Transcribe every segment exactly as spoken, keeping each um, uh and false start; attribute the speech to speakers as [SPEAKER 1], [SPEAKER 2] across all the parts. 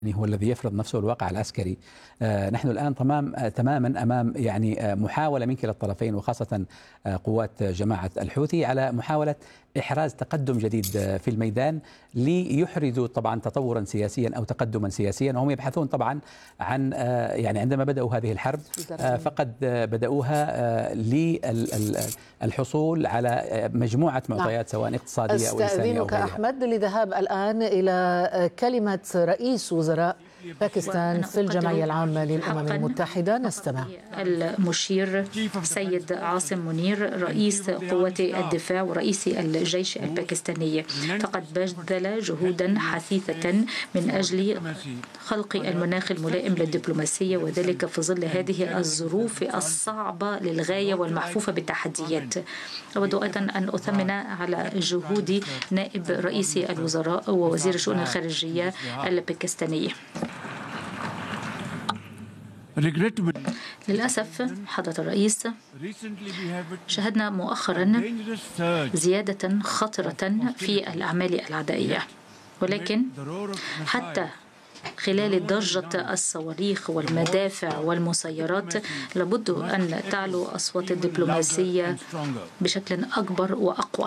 [SPEAKER 1] هو الذي يفرض نفسه الواقع العسكري. آه، نحن الآن تمام آه، تماما أمام يعني آه، محاولة من كلا الطرفين، وخاصة آه، قوات جماعة الحوثي على محاولة إحراز تقدم جديد آه، في الميدان، ليحرزوا طبعا تطورا سياسيا أو تقدما سياسيا. وهم يبحثون طبعا عن آه، يعني عندما بدأوا هذه الحرب آه، فقد آه، بدأوها آه، للحصول على آه، مجموعة معطيات سواء اقتصادية أو إنسانية أو
[SPEAKER 2] أستأذنك
[SPEAKER 1] غيرها.
[SPEAKER 2] أحمد للذهاب الآن إلى كلمة رئيس وزراء باكستان في الجمعية العامة للأمم المتحدة. نستمع.
[SPEAKER 3] المشير سيد عاصم منير رئيس قوات الدفاع ورئيس الجيش الباكستاني، فقد بذل جهودا حثيثة من أجل خلق المناخ الملائم للدبلوماسية، وذلك في ظل هذه الظروف الصعبة للغاية والمحفوفة بالتحديات. أود أيضا أن أثمن على جهود نائب رئيس الوزراء ووزير الشؤون الخارجية الباكستاني. للأسف حضرة الرئيس، شهدنا مؤخرا زيادة خطرة في الأعمال العدائية، ولكن حتى خلال ضجة الصواريخ والمدافع والمسيرات لابد أن تعلو أصوات الدبلوماسية بشكل أكبر وأقوى.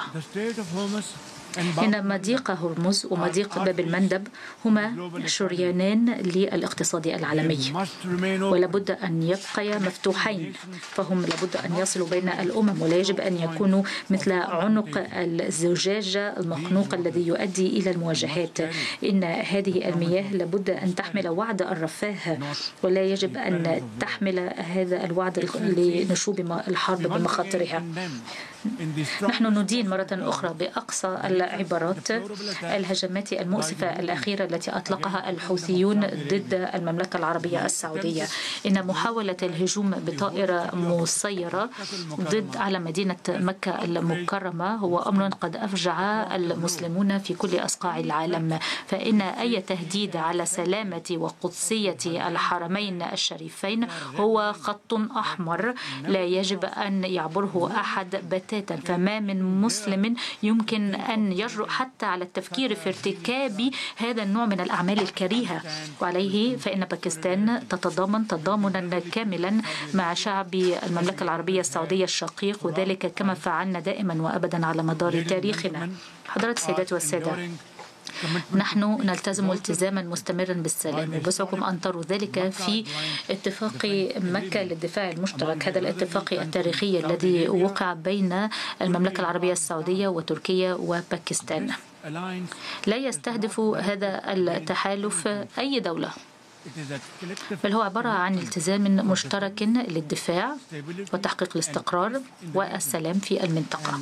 [SPEAKER 3] إن مضيق هرمز ومضيق باب المندب هما شريانان للاقتصاد العالمي، ولابد أن يبقيا مفتوحين، فهم لابد أن يصلوا بين الأمم، ولا يجب أن يكونوا مثل عنق الزجاجة المخنوق الذي يؤدي إلى المواجهات. إن هذه المياه لابد أن تحمل وعد الرفاه، ولا يجب أن تحمل هذا الوعد لنشوب الحرب بمخاطرها. نحن ندين مرة أخرى بأقصى العبارات الهجمات المؤسفة الأخيرة التي أطلقها الحوثيون ضد المملكة العربية السعودية. إن محاولة الهجوم بطائرة مسيرة ضد على مدينة مكة المكرمة هو أمر قد أفجع المسلمون في كل أصقاع العالم، فإن أي تهديد على سلامة وقدسية الحرمين الشريفين هو خط أحمر لا يجب أن يعبره أحد بتاتا. فما من مسلم يمكن أن يجرؤ حتى على التفكير في ارتكاب هذا النوع من الأعمال الكريهة، وعليه فإن باكستان تتضامن تضامنا كاملا مع شعب المملكة العربية السعودية الشقيق، وذلك كما فعلنا دائما وأبدا على مدار تاريخنا. حضرات السيدات والسادة، نحن نلتزم التزاما مستمرا بالسلام، وبسعكم أن تروا ذلك في اتفاق مكة للدفاع المشترك، هذا الاتفاق التاريخي الذي وقع بين المملكة العربية السعودية وتركيا وباكستان. لا يستهدف هذا التحالف أي دولة، بل هو عبارة عن التزام مشترك للدفاع وتحقيق الاستقرار والسلام في المنطقة،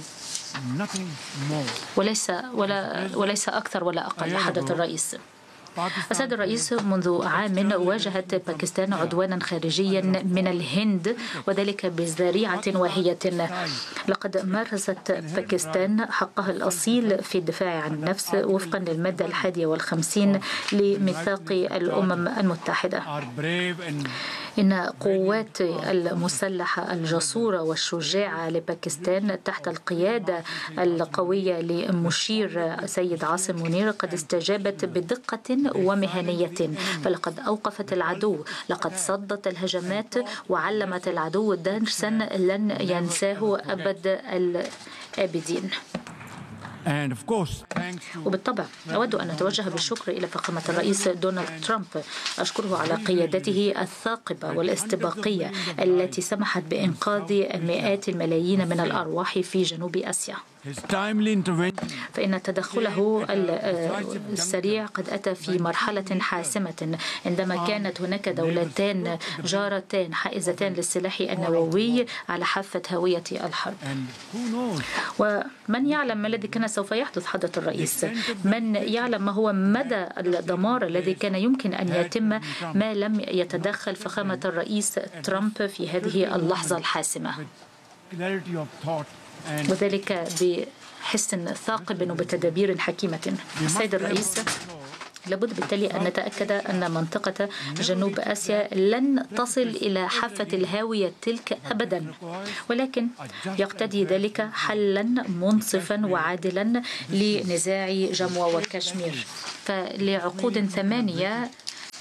[SPEAKER 3] وليس ولا وليس أكثر ولا أقل. حضرة الرئيس، السيد الرئيس، منذ عام واجهت باكستان عدوانا خارجيا من الهند، وذلك بذريعة واهية. لقد مارست باكستان حقها الأصيل في الدفاع عن النفس وفقا للمادة الحادية والخمسين لميثاق الأمم المتحدة. إن قوات المسلحة الجسورة والشجاعة لباكستان تحت القيادة القوية لمشير سيد عاصم منير قد استجابت بدقة ومهنية، فلقد أوقفت العدو، لقد صدت الهجمات وعلمت العدو درسا لن ينساه أبد الآبدين. وبالطبع أود أن أتوجه بالشكر إلى فخامة الرئيس دونالد ترامب، أشكره على قيادته الثاقبة والاستباقية التي سمحت بإنقاذ مئات الملايين من الأرواح في جنوب آسيا. فإن تدخله السريع قد أتى في مرحلة حاسمة عندما كانت هناك دولتان جارتان حائزتان للسلاح النووي على حافة هاوية الحرب. ومن يعلم ما الذي كان سوف يحدث حضرة الرئيس؟ من يعلم ما هو مدى الدمار الذي كان يمكن أن يتم ما لم يتدخل فخامة الرئيس ترامب في هذه اللحظة الحاسمة، وذلك بحس ثاقب وبتدابير حكيمة. السيد الرئيس، لابد بالتالي أن نتأكد أن منطقة جنوب آسيا لن تصل إلى حافة الهاوية تلك أبدا، ولكن يقتضي ذلك حلا منصفا وعادلا لنزاع جمو وكشمير. فلعقود ثمانية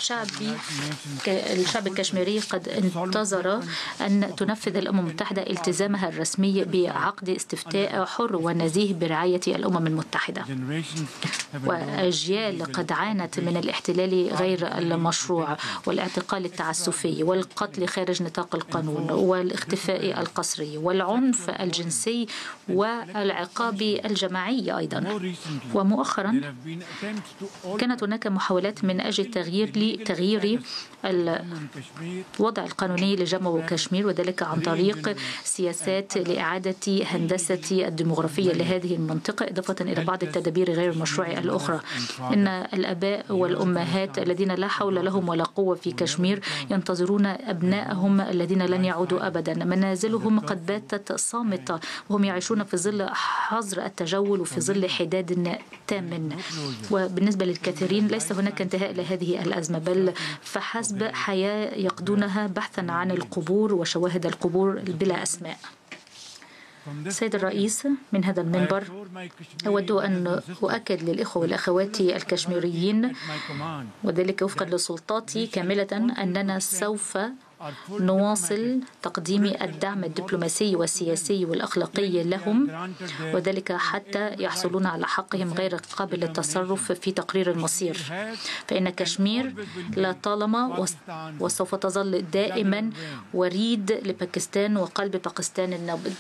[SPEAKER 3] شعبي الشعب الكشميري قد انتظر أن تنفذ الأمم المتحدة التزامها الرسمي بعقد استفتاء حر ونزيه برعاية الأمم المتحدة، وأجيال قد عانت من الاحتلال غير المشروع والاعتقال التعسفي والقتل خارج نطاق القانون والاختفاء القسري والعنف الجنسي والعقاب الجماعي أيضا. ومؤخرا كانت هناك محاولات من أجل تغيير لتغيير الوضع القانوني لجمو وكشمير، وذلك عن طريق سياسات لإعادة هندسة الديمغرافية لهذه المنطقة، إضافة إلى بعض التدابير غير المشروعة الأخرى. إن الآباء والأمهات الذين لا حول لهم ولا قوة في كشمير ينتظرون أبنائهم الذين لن يعودوا أبدا. منازلهم قد باتت صامتة وهم يعيشون في ظل حظر التجول وفي ظل حداد تام. وبالنسبة للكثيرين ليس هناك انتهاء لهذه الأزمة، بل فحسب حياة يقضونها بحثا عن القبور وشواهد القبور بلا أسماء. سيد الرئيس، من هذا المنبر أود أن أؤكد للإخوة والأخوات الكشميريين، وذلك وفقا لسلطاتي كاملة، أننا سوف نواصل تقديم الدعم الدبلوماسي والسياسي والأخلاقي لهم، وذلك حتى يحصلون على حقهم غير قابل للتصرف في تقرير المصير. فإن كشمير لا طالما وسوف تظل دائما وريد لباكستان وقلب باكستان النابض.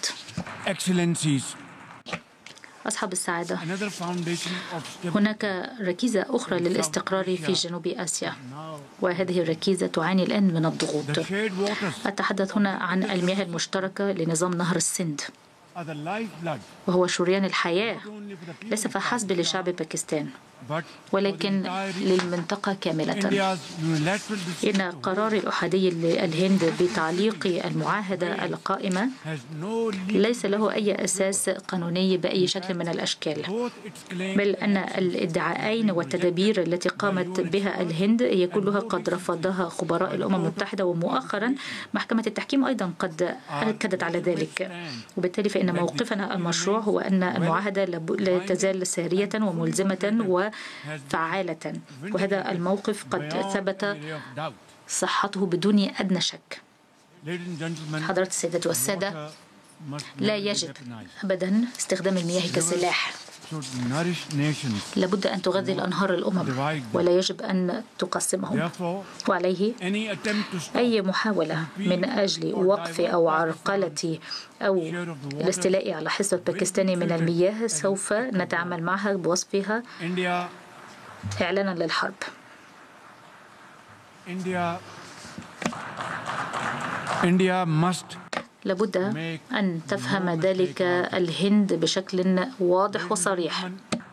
[SPEAKER 3] أصحاب السعادة، هناك ركيزة أخرى للاستقرار في جنوب آسيا، وهذه الركيزة تعاني الآن من الضغوط. أتحدث هنا عن المياه المشتركة لنظام نهر السند، وهو شريان الحياة ليس فحسب لشعب باكستان ولكن للمنطقة كاملة. إن قرار الأحادي للهند بتعليق المعاهدة القائمة ليس له أي أساس قانوني بأي شكل من الأشكال، بل أن الادعاءين والتدابير التي قامت بها الهند هي كلها قد رفضها خبراء الأمم المتحدة، ومؤخرا محكمة التحكيم أيضا قد أكدت على ذلك. وبالتالي فإن موقفنا المشروع هو أن المعاهدة لا تزال سارية وملزمة وفعالة، وهذا الموقف قد ثبت صحته بدون أدنى شك. حضرات السيدات والسادة، لا يجب أبدا استخدام المياه كسلاح. لابد أن تغذي الأنهار الأمم ولا يجب أن تقسمهم، وعليه أي محاولة من أجل وقف أو عرقلة أو الاستيلاء على حصة باكستاني من المياه سوف نتعامل معها بوصفها إعلانا للحرب. لابد أن تفهم ذلك الهند بشكل واضح وصريح.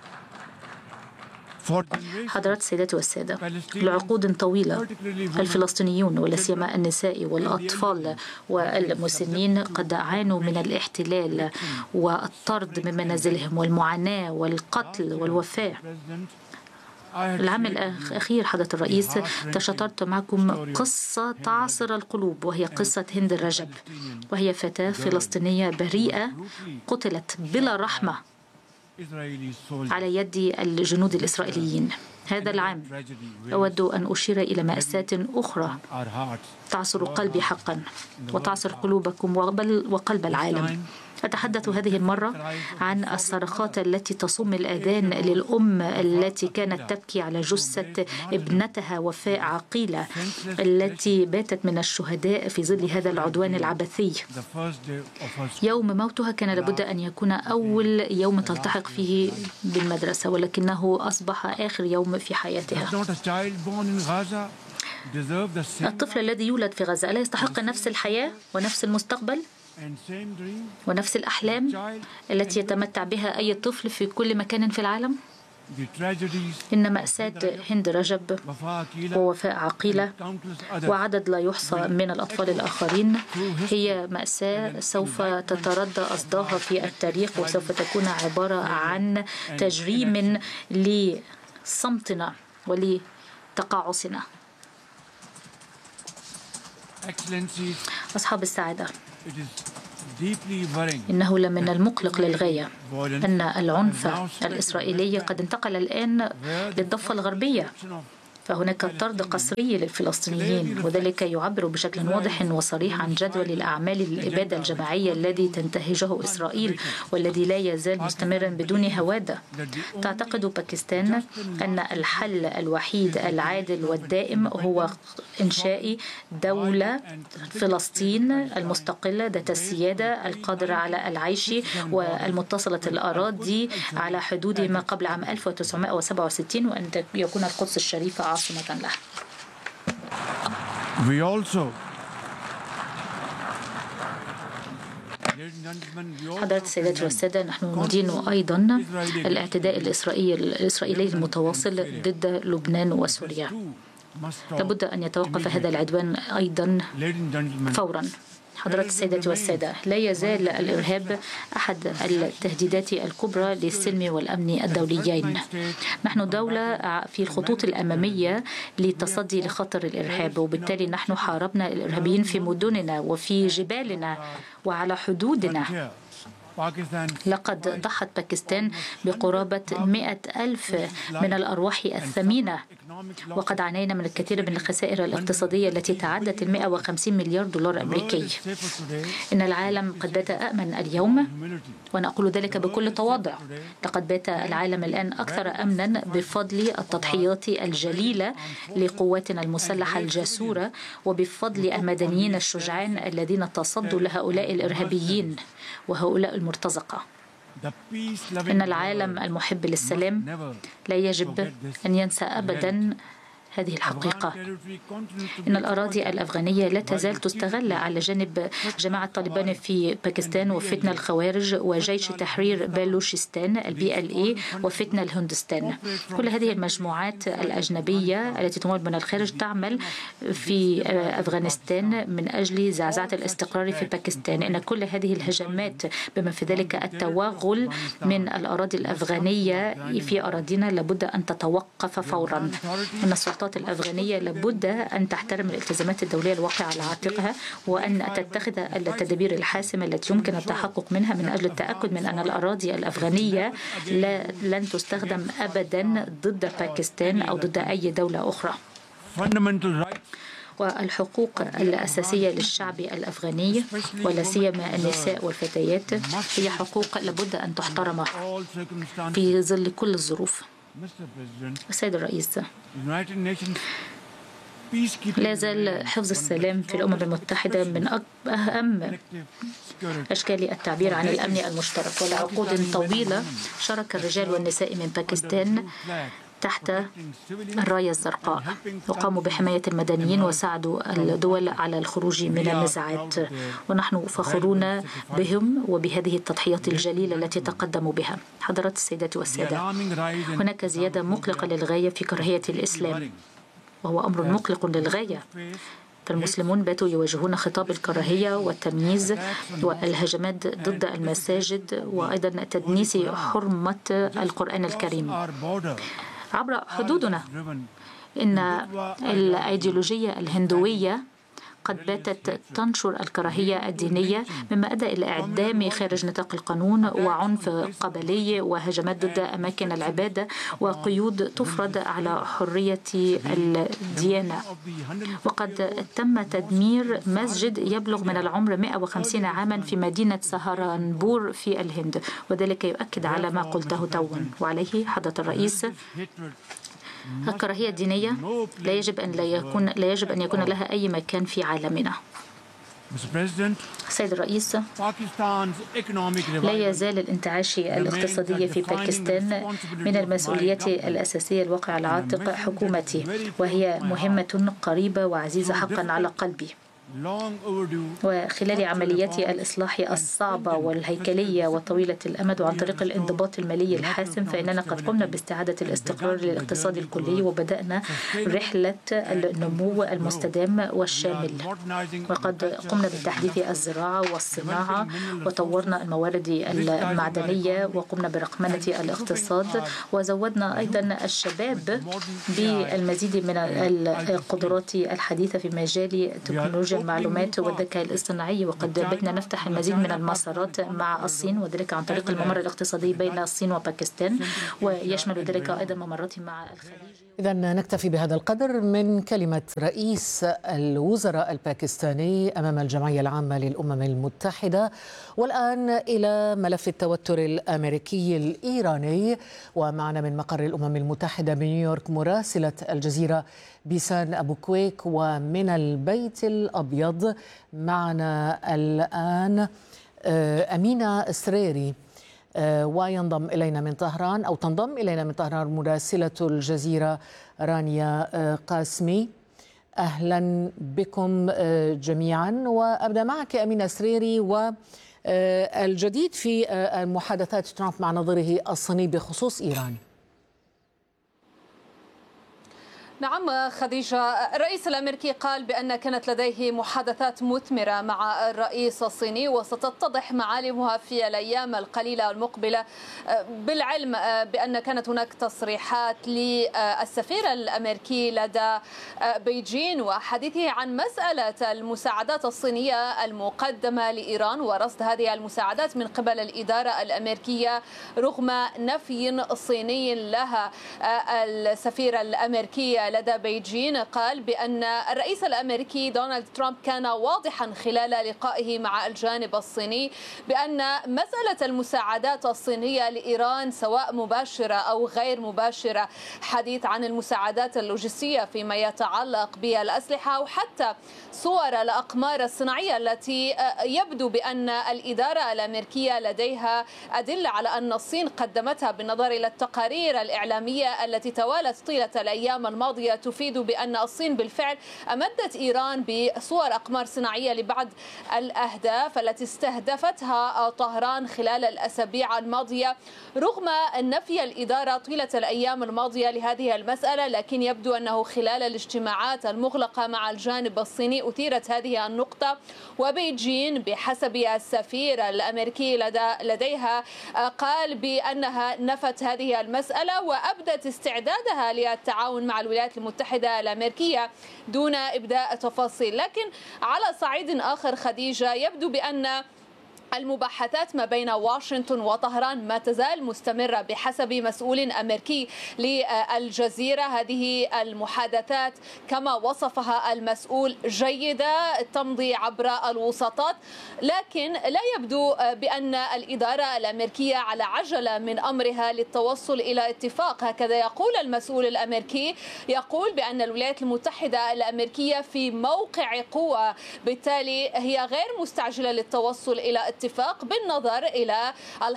[SPEAKER 3] حضرات السيدات والسادة، لعقود طويلة الفلسطينيون ولا سيما النساء والأطفال والمسنين قد عانوا من الاحتلال والطرد من منازلهم والمعاناة والقتل والوفاة. العام الأخير حضرة الرئيس تشاطرت معكم قصة تعصر القلوب، وهي قصة هند رجب، وهي فتاة فلسطينية بريئة قتلت بلا رحمة على يد الجنود الإسرائيليين. هذا العام أود أن أشير إلى مأساة أخرى تعصر قلبي حقا وتعصر قلوبكم وقلب العالم. أتحدث هذه المرة عن الصرخات التي تصم الآذان للأم التي كانت تبكي على جثة ابنتها وفاء عقيلة التي باتت من الشهداء في ظل هذا العدوان العبثي. يوم موتها كان لابد أن يكون أول يوم تلتحق فيه بالمدرسة، ولكنه أصبح آخر يوم في حياتها. الطفل الذي يولد في غزة ألا يستحق نفس الحياة ونفس المستقبل ونفس الأحلام التي يتمتع بها أي طفل في كل مكان في العالم؟ إن مأساة هند رجب ووفاء عقيلة وعدد لا يحصى من الأطفال الآخرين هي مأساة سوف تتردى أصداها في التاريخ، وسوف تكون عبارة عن تجريم لصمتنا ولتقاعسنا. أصحاب السعادة، إنه لمن المقلق للغاية أن العنف الإسرائيلي قد انتقل الآن للضفة الغربية فهناك طرد قسري للفلسطينيين، وذلك يعبر بشكل واضح وصريح عن جدول الأعمال الإبادة الجماعية الذي تنتهجه إسرائيل والذي لا يزال مستمرا بدون هوادة. تعتقد باكستان أن الحل الوحيد العادل والدائم هو إنشاء دولة فلسطين المستقلة ذات السيادة القادرة على العيش والمتصلة الأراضي على حدود ما قبل عام ألف وتسعمائة وسبعة وستين، وأن يكون القدس الشريفة عاصمة له.
[SPEAKER 4] We also
[SPEAKER 3] حضرات السيدات والسادة، نحن ندين أيضا الاعتداء الإسرائيلي الإسرائيلي المتواصل ضد لبنان وسوريا. لابد أن يتوقف هذا العدوان أيضا فورا. حضرات السيدات والسادة، لا يزال الإرهاب أحد التهديدات الكبرى للسلم والأمن الدوليين. نحن دولة في الخطوط الأمامية للتصدي لخطر الإرهاب، وبالتالي نحن حاربنا الإرهابيين في مدننا وفي جبالنا وعلى حدودنا. لقد ضحت باكستان بقرابة مئة ألف من الأرواح الثمينة، وقد عانينا من الكثير من الخسائر الاقتصادية التي تعدت المئة وخمسين مليار دولار أمريكي. إن العالم قد بات أأمن اليوم، وأنا أقول ذلك بكل تواضع. لقد بات العالم الآن أكثر أمنا بفضل التضحيات الجليلة لقواتنا المسلحة الجسورة، وبفضل المدنيين الشجعان الذين تصدوا لهؤلاء الإرهابيين وهؤلاء المرتزقة. إن العالم المحب للسلام لا يجب أن ينسى أبدا هذه الحقيقة. إن الأراضي الأفغانية لا تزال تستغل على جانب جماعة طالبان في باكستان وفتنة الخوارج وجيش تحرير بلوشستان البي ال اي وفتنة الهندستان. كل هذه المجموعات الأجنبية التي تمول من الخارج تعمل في أفغانستان من أجل زعزعة الاستقرار في باكستان. إن كل هذه الهجمات بما في ذلك التوغل من الأراضي الأفغانية في أراضينا لابد أن تتوقف فورا. إن السلطات الأفغانية لابد أن تحترم الالتزامات الدولية الواقعة على عاتقها، وأن تتخذ التدابير الحاسمة التي يمكن التحقق منها من أجل التأكد من أن الأراضي الأفغانية لا لن تستخدم أبدا ضد باكستان أو ضد أي دولة أخرى. والحقوق الأساسية للشعب الأفغاني ولا سيما النساء والفتيات هي حقوق لابد أن تحترم في ظل كل الظروف. السيد الرئيس، لا زال حفظ السلام في الأمم المتحدة من أهم أشكال التعبير عن الأمن المشترك. ولعقود طويلة شارك الرجال والنساء من باكستان تحت الراية الزرقاء، وقاموا بحماية المدنيين وساعدوا الدول على الخروج من النزاعات، ونحن فخورون بهم وبهذه التضحيات الجليلة التي تقدموا بها. حضرات السيدات والسادة، هناك زيادة مقلقة للغاية في كراهية الإسلام، وهو أمر مقلق للغاية. فالمسلمون باتوا يواجهون خطاب الكراهية والتمييز والهجمات ضد المساجد وأيضا تدنيس حرمة القرآن الكريم عبر حدودنا. إن الأيديولوجية الهندوية قد باتت تنشر الكراهية الدينية، مما أدى إلى إعدام خارج نطاق القانون وعنف قبلي وهجمات ضد أماكن العبادة وقيود تفرض على حرية الديانة. وقد تم تدمير مسجد يبلغ من العمر مئة وخمسين عاما في مدينة سهارنبور في الهند، وذلك يؤكد على ما قلته توا. وعليه حضرة الرئيس، الكراهية الدينية لا يجب أن لا يكون لا يجب أن يكون لها أي مكان في عالمنا. سيد الرئيس، لا يزال الانتعاش الاقتصادي في باكستان من المسؤوليات الأساسية الواقعة على عاتق حكومتي، وهي مهمة قريبة وعزيزة حقا على قلبي. وخلال عمليات الإصلاح الصعبة والهيكلية وطويلة الأمد وعن طريق الانضباط المالي الحاسم، فإننا قد قمنا باستعادة الاستقرار للاقتصاد الكلي وبدأنا رحلة النمو المستدام والشامل. وقد قمنا بتحديث الزراعة والصناعة وطورنا الموارد المعدنية وقمنا برقمنة الاقتصاد، وزودنا أيضا الشباب بالمزيد من القدرات الحديثة في مجال تكنولوجيا المعلومات والذكاء الاصطناعي، وقد بدنا نفتح المزيد من المسارات مع الصين، وذلك عن طريق الممر الاقتصادي بين الصين وباكستان، ويشمل ذلك أيضا ممرات مع الخليج.
[SPEAKER 2] إذن نكتفي بهذا القدر من كلمة رئيس الوزراء الباكستاني أمام الجمعية العامة للأمم المتحدة. والآن إلى ملف التوتر الأمريكي الإيراني، ومعنا من مقر الأمم المتحدة بنيويورك مراسلة الجزيرة بيسان أبو كويك، ومن البيت الأبيض معنا الآن أمينة سريري، وينضم إلينا من طهران أو تنضم إلينا من طهران مراسلة الجزيرة رانيا قاسمي. أهلا بكم جميعا، وأبدأ معك أمينة سريري، والجديد في محادثات ترامب مع نظيره الصيني بخصوص إيران.
[SPEAKER 4] نعم خديجة، الرئيس الأمريكي قال بأن كانت لديه محادثات مثمرة مع الرئيس الصيني وستتضح معالمها في الأيام القليلة المقبلة، بالعلم بأن كانت هناك تصريحات للسفير الأمريكي لدى بيجين وحديثه عن مسألة المساعدات الصينية المقدمة لإيران ورصد هذه المساعدات من قبل الإدارة الأمريكية رغم نفي صيني لها. السفير الأمريكي لدى بيجين قال بأن الرئيس الأمريكي دونالد ترامب كان واضحا خلال لقائه مع الجانب الصيني بأن مسألة المساعدات الصينية لإيران سواء مباشرة أو غير مباشرة، حديث عن المساعدات اللوجستية فيما يتعلق بالأسلحة وحتى صور الأقمار الصناعية التي يبدو بأن الإدارة الأمريكية لديها أدلة على أن الصين قدمتها بالنظر إلى التقارير الإعلامية التي توالت طيلة الأيام الماضية تفيد بأن الصين بالفعل أمدت إيران بصور أقمار صناعية لبعض الأهداف التي استهدفتها طهران خلال الأسابيع الماضية رغم نفي الإدارة طيلة الأيام الماضية لهذه المسألة. لكن يبدو أنه خلال الاجتماعات المغلقة مع الجانب الصيني أثيرت هذه النقطة، وبيجين بحسب السفير الأمريكي لدى لديها قال بأنها نفت هذه المسألة وأبدت استعدادها للتعاون مع الولايات المتحدة الأمريكية دون إبداء تفاصيل. لكن على صعيد آخر خديجة، يبدو بأن المباحثات ما بين واشنطن وطهران ما تزال مستمرة بحسب مسؤول أمريكي للجزيرة. هذه المحادثات كما وصفها المسؤول جيدة تمضي عبر الوساطات، لكن لا يبدو بأن الإدارة الأمريكية على عجلة من أمرها للتوصل إلى اتفاق. هكذا يقول المسؤول الأمريكي، يقول بأن الولايات المتحدة الأمريكية في موقع قوة، بالتالي هي غير مستعجلة للتوصل إلى اتفاق اتفاق بالنظر إلى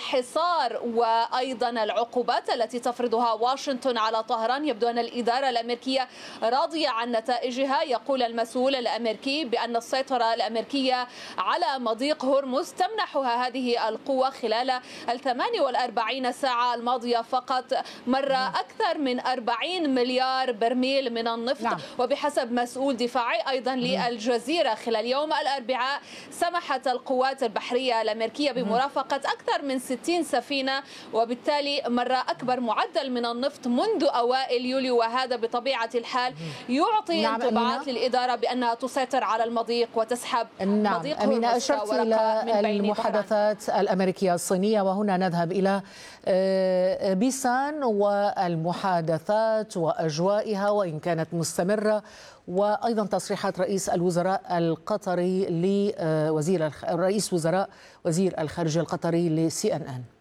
[SPEAKER 4] الحصار وأيضا العقوبات التي تفرضها واشنطن على طهران. يبدو أن الإدارة الأمريكية راضية عن نتائجها. يقول المسؤول الأمريكي بأن السيطرة الأمريكية على مضيق هرمز تمنحها هذه القوة. خلال الثمانية والأربعين ساعة الماضية فقط مر أكثر من أربعين مليار برميل من النفط. نعم. وبحسب مسؤول دفاعي أيضا للجزيرة خلال يوم الأربعاء سمحت القوات البحرية الأمريكية بمرافقة أكثر من ستين سفينة، وبالتالي مر أكبر معدل من النفط منذ أوائل يوليو، وهذا بطبيعة الحال يعطي نعم انطباعات للإدارة بأنها تسيطر على المضيق وتسحب
[SPEAKER 2] نعم
[SPEAKER 4] مضيق
[SPEAKER 2] أمينة. أشرت إلى المحادثات الأمريكية الصينية، وهنا نذهب إلى بيسان والمحادثات وأجوائها وإن كانت مستمرة، وأيضا تصريحات رئيس الوزراء القطري لوزير رئيس وزراء وزير الخارجية القطري لسي إن إن.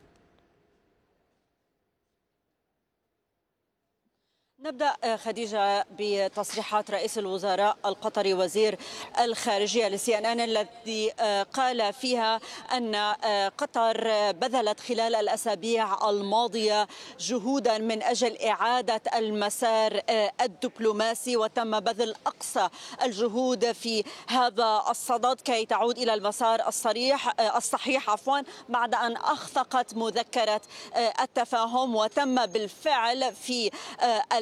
[SPEAKER 5] نبدأ خديجة بتصريحات رئيس الوزراء القطري وزير الخارجية لسي إن إن الذي قال فيها أن قطر بذلت خلال الأسابيع الماضية جهودا من أجل إعادة المسار الدبلوماسي، وتم بذل أقصى الجهود في هذا الصدد كي تعود إلى المسار الصريح الصحيح عفوا بعد أن أخفقت مذكرة التفاهم. وتم بالفعل في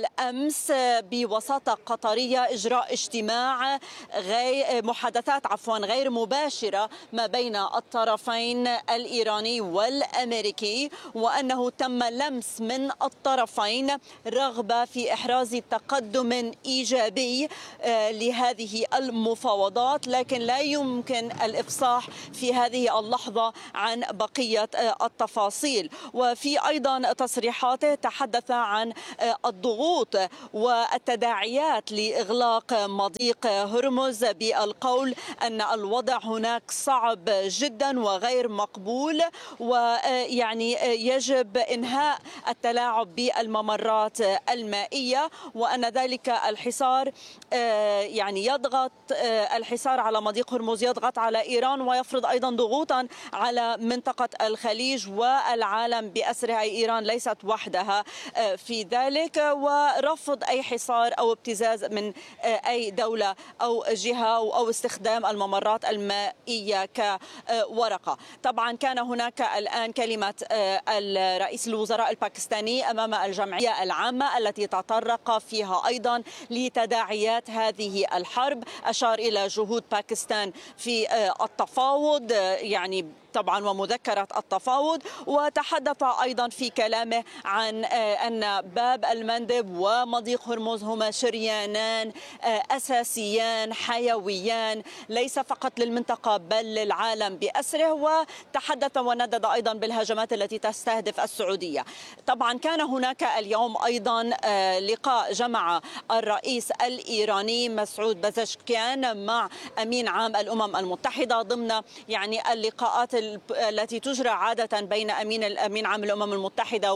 [SPEAKER 5] الأمس بوساطة قطرية إجراء اجتماع غير محادثات عفوا غير مباشرة ما بين الطرفين الإيراني والأمريكي، وأنه تم لمس من الطرفين رغبة في إحراز تقدم إيجابي لهذه المفاوضات، لكن لا يمكن الإفصاح في هذه اللحظة عن بقية التفاصيل. وفي أيضا تصريحاته تحدث عن الضغوط والتداعيات لإغلاق مضيق هرمز بالقول أن الوضع هناك صعب جدا وغير مقبول، ويعني يجب إنهاء التلاعب بالممرات المائية، وأن ذلك الحصار يعني يضغط الحصار على مضيق هرمز يضغط على إيران ويفرض أيضا ضغوطا على منطقة الخليج والعالم بأسره. إيران ليست وحدها في ذلك، ورفض أي حصار أو ابتزاز من أي دولة أو جهة أو استخدام الممرات المائية كورقة. طبعا كان هناك الآن كلمة الرئيس الوزراء الباكستاني أمام الجمعية العامة التي تطرق فيها أيضا لتداعيات هذه الحرب، أشار إلى جهود باكستان في التفاوض يعني طبعا ومذكرة التفاوض، وتحدث أيضا في كلامه عن أن باب المندب ومضيق هرمز هما شريانان أساسيان حيويان ليس فقط للمنطقة بل للعالم بأسره، وتحدث وندد أيضا بالهجمات التي تستهدف السعودية. طبعا كان هناك اليوم أيضا لقاء جمع الرئيس الإيراني مسعود بزشكيان مع أمين عام الأمم المتحدة ضمن يعني اللقاءات التي تجرى عادة بين أمين الأمين عام الأمم المتحدة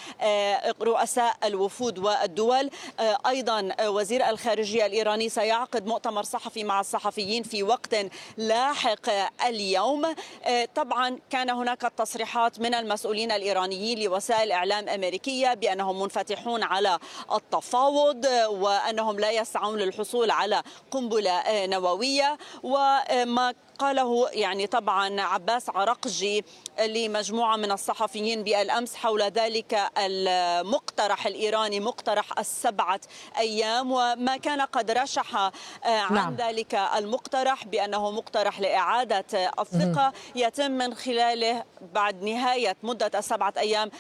[SPEAKER 5] ورؤساء الوفود والدول. أيضا وزير الخارجية الإيراني سيعقد مؤتمر صحفي مع الصحفيين في وقت لاحق اليوم. طبعا كان هناك تصريحات من المسؤولين الإيرانيين لوسائل إعلام أمريكية بأنهم منفتحون على التفاوض وأنهم لا يسعون للحصول على قنبلة نووية. وما قاله يعني طبعا عباس عرقجي لمجموعة من الصحفيين بالأمس حول ذلك المقترح الإيراني، مقترح السبعة أيام، وما كان قد رشح عن نعم. ذلك المقترح بأنه مقترح لإعادة الثقة يتم من خلاله بعد نهاية مدة السبعة أيام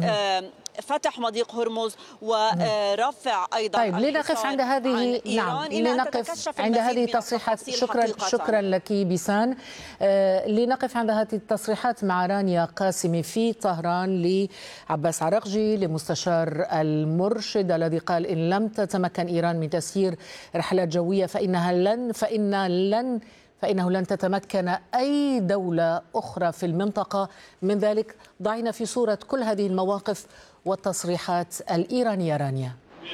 [SPEAKER 5] فتح مضيق هرمز ورفع أيضا.
[SPEAKER 2] طيب لنقف عند هذه نعم لنقف عند هذه التصريحات. شكرا شكرا لك بيسان. آه لنقف عند هذه التصريحات مع رانيا قاسمي في طهران لعباس عرقجي لمستشار المرشد الذي قال إن لم تتمكن إيران من تسيير رحلات جوية فإنها لن فإن لن فإنه لن تتمكن أي دولة أخرى في المنطقة من ذلك. ضعنا في صورة كل هذه المواقف والتصريحات الإيرانية رانيا.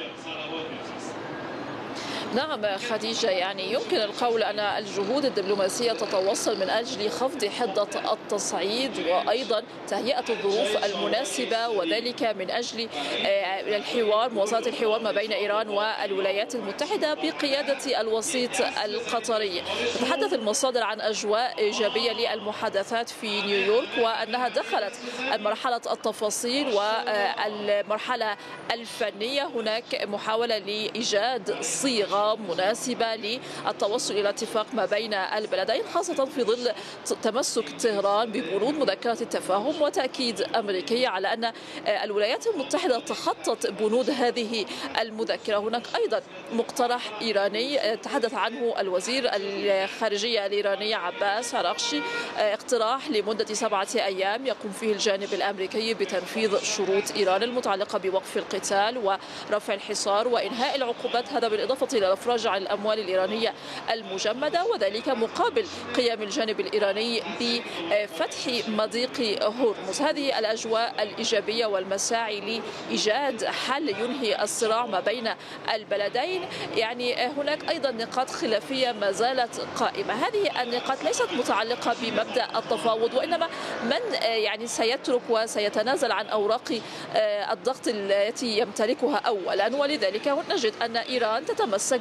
[SPEAKER 6] نعم خديجة، يعني يمكن القول أن الجهود الدبلوماسية تتوصل من أجل خفض حدة التصعيد وأيضا تهيئة الظروف المناسبة، وذلك من أجل الحوار مواصلة الحوار ما بين إيران والولايات المتحدة بقيادة الوسيط القطري. تتحدث المصادر عن أجواء إيجابية للمحادثات في نيويورك، وأنها دخلت مرحلة التفاصيل والمرحلة الفنية. هناك محاولة لإيجاد صيغة مناسبة للتوصل إلى اتفاق ما بين البلدين، خاصة في ظل تمسك طهران ببنود مذكرة التفاهم وتأكيد أمريكي على أن الولايات المتحدة تخطت بنود هذه المذكرة. هناك أيضا مقترح إيراني تحدث عنه الوزير الخارجية الإيراني عباس عرقجي، اقتراح لمدة سبعة أيام يقوم فيه الجانب الأمريكي بتنفيذ شروط إيران المتعلقة بوقف القتال ورفع الحصار وإنهاء العقوبات، هذا بالإضافة إلى الإفراج عن الأموال الإيرانية المجمدة، وذلك مقابل قيام الجانب الإيراني بفتح مضيق هرمز. هذه الأجواء الإيجابية والمساعي لإيجاد حل ينهي الصراع ما بين البلدين. يعني هناك أيضا نقاط خلافية ما زالت قائمة. هذه النقاط ليست متعلقة بمبدأ التفاوض، وإنما من يعني سيترك وسيتنازل عن أوراق الضغط التي يمتلكها أولا، ولذلك نجد أن إيران تتمسك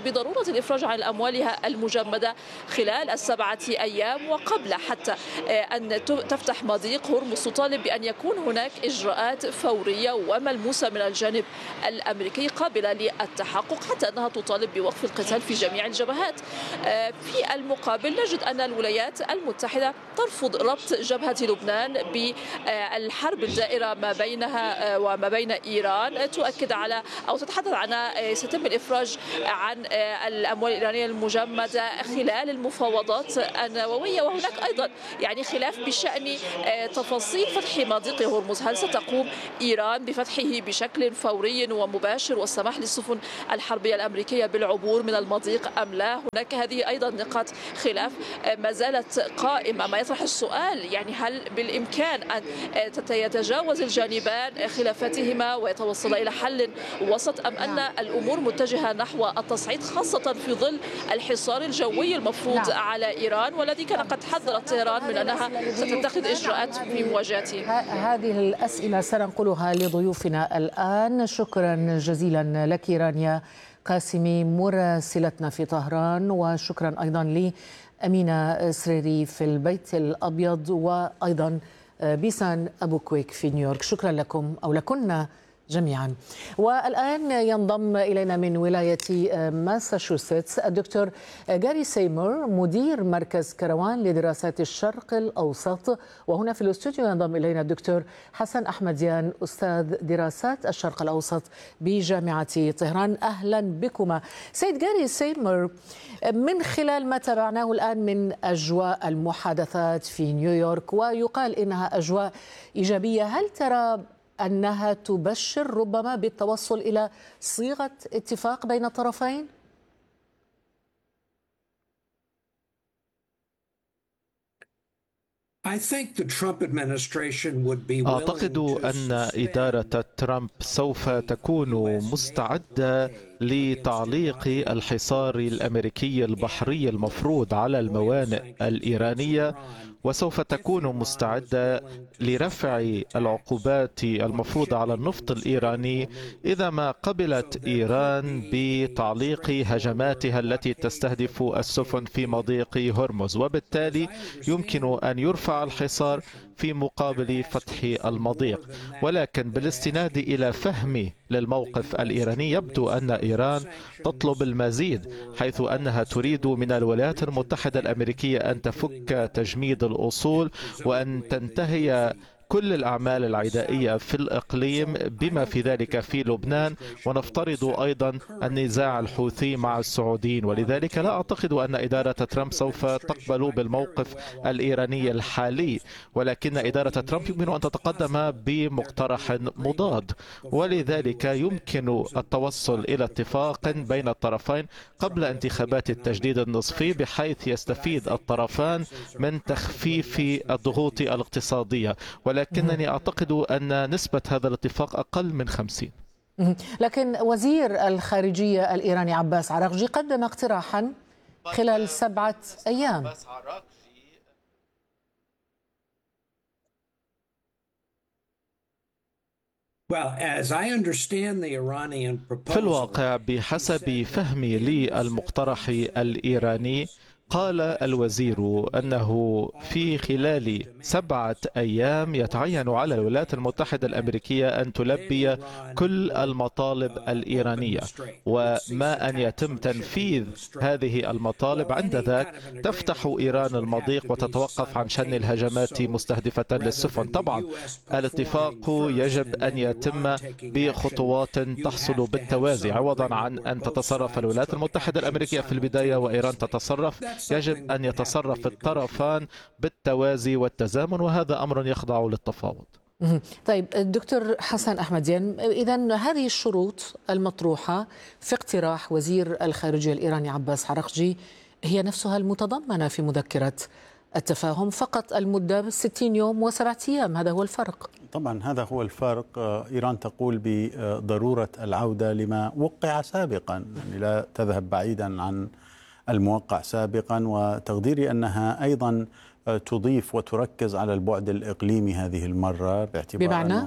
[SPEAKER 6] بضرورة الإفراج عن أموالها المجمدة خلال السبعة أيام وقبل حتى أن تفتح مضيق هرمز. تطالب بأن يكون هناك إجراءات فورية وملموسة من الجانب الأمريكي قابلة للتحقق، حتى أنها تطالب بوقف القتال في جميع الجبهات. في المقابل نجد أن الولايات المتحدة ترفض ربط جبهة لبنان بالحرب الدائرة ما بينها وما بين إيران. تؤكد على أو تتحدث عن سيتم الإفراج عن الأموال الإيرانية المجمدة خلال المفاوضات النووية. وهناك أيضا يعني خلاف بشأن تفاصيل فتح مضيق هرمز. هل ستقوم إيران بفتحه بشكل فوري ومباشر والسماح للسفن الحربية الأمريكية بالعبور من المضيق أم لا؟ هناك هذه أيضا نقاط خلاف ما زالت قائمة، ما يطرح السؤال يعني هل بالإمكان أن يتجاوز الجانبان خلافاتهما ويتوصل إلى حل وسط، أم أن الأمور متجهة نحو التصعيد، خاصة في ظل الحصار الجوي المفروض على إيران والذي كان قد حذرت طهران من أنها ستتخذ إجراءات في مواجهته؟
[SPEAKER 2] هذه الأسئلة سننقلها لضيوفنا الآن. شكرا جزيلا لك رانيا قاسمي مراسلتنا في طهران، وشكرا أيضا لأمينة سريري في البيت الأبيض، وأيضا بيسان أبو كويك في نيويورك. شكرا لكم أو لكنا جميعا. والآن ينضم إلينا من ولاية ماساتشوستس الدكتور جاري سيمور مدير مركز كروان لدراسات الشرق الأوسط، وهنا في الاستوديو ينضم إلينا الدكتور حسن أحمديان أستاذ دراسات الشرق الأوسط بجامعة طهران. أهلا بكما. سيد جاري سيمور، من خلال ما تابعناه الآن من أجواء المحادثات في نيويورك، ويقال إنها أجواء إيجابية، هل ترى أنها تبشر ربما بالتوصل إلى صيغة اتفاق بين الطرفين؟
[SPEAKER 7] أعتقد أن إدارة ترامب سوف تكون مستعدة لتعليق الحصار الأمريكي البحري المفروض على الموانئ الإيرانية، وسوف تكون مستعدة لرفع العقوبات المفروضة على النفط الإيراني إذا ما قبلت إيران بتعليق هجماتها التي تستهدف السفن في مضيق هرمز، وبالتالي يمكن أن يرفع الحصار في مقابل فتح المضيق. ولكن بالاستناد إلى فهمي للموقف الإيراني يبدو أن إيران تطلب المزيد، حيث أنها تريد من الولايات المتحدة الأمريكية أن تفك تجميد الأصول وأن تنتهي كل الأعمال العدائية في الإقليم بما في ذلك في لبنان، ونفترض أيضا النزاع الحوثي مع السعوديين. ولذلك لا أعتقد أن إدارة ترامب سوف تقبل بالموقف الإيراني الحالي، ولكن إدارة ترامب يمكن أن تتقدم بمقترح مضاد، ولذلك يمكن التوصل إلى اتفاق بين الطرفين قبل انتخابات التجديد النصفي، بحيث يستفيد الطرفان من تخفيف الضغوط الاقتصادية. ولكنني أعتقد أن نسبة هذا الاتفاق أقل من خمسين.
[SPEAKER 2] لكن وزير الخارجية الإيراني عباس عراقجي قدم اقتراحا خلال سبعة أيام.
[SPEAKER 7] في الواقع بحسب فهمي للمقترح الإيراني، قال الوزير أنه في خلال سبعة أيام يتعين على الولايات المتحدة الأمريكية أن تلبي كل المطالب الإيرانية، وما أن يتم تنفيذ هذه المطالب عند ذاك تفتح إيران المضيق وتتوقف عن شن الهجمات مستهدفة للسفن. طبعا الاتفاق يجب أن يتم بخطوات تحصل بالتوازي، عوضا عن أن تتصرف الولايات المتحدة الأمريكية في البداية وإيران تتصرف. يجب أن يتصرف الطرفان بالتوازي والتزامن، وهذا أمر يخضع للتفاوض.
[SPEAKER 2] طيب الدكتور حسن أحمديان، إذن هذه الشروط المطروحة في اقتراح وزير الخارجية الإيراني عباس عراقجي هي نفسها المتضمنة في مذكرة التفاهم، فقط المدة ستين يوم وسبعة أيام، هذا هو الفرق.
[SPEAKER 8] طبعا هذا هو الفرق. إيران تقول بضرورة العودة لما وقع سابقا، يعني لا تذهب بعيدا عن الموقع سابقا، وتقديري أنها أيضا تضيف وتركز على البعد الإقليمي هذه المرة، باعتبار
[SPEAKER 2] بمعنى؟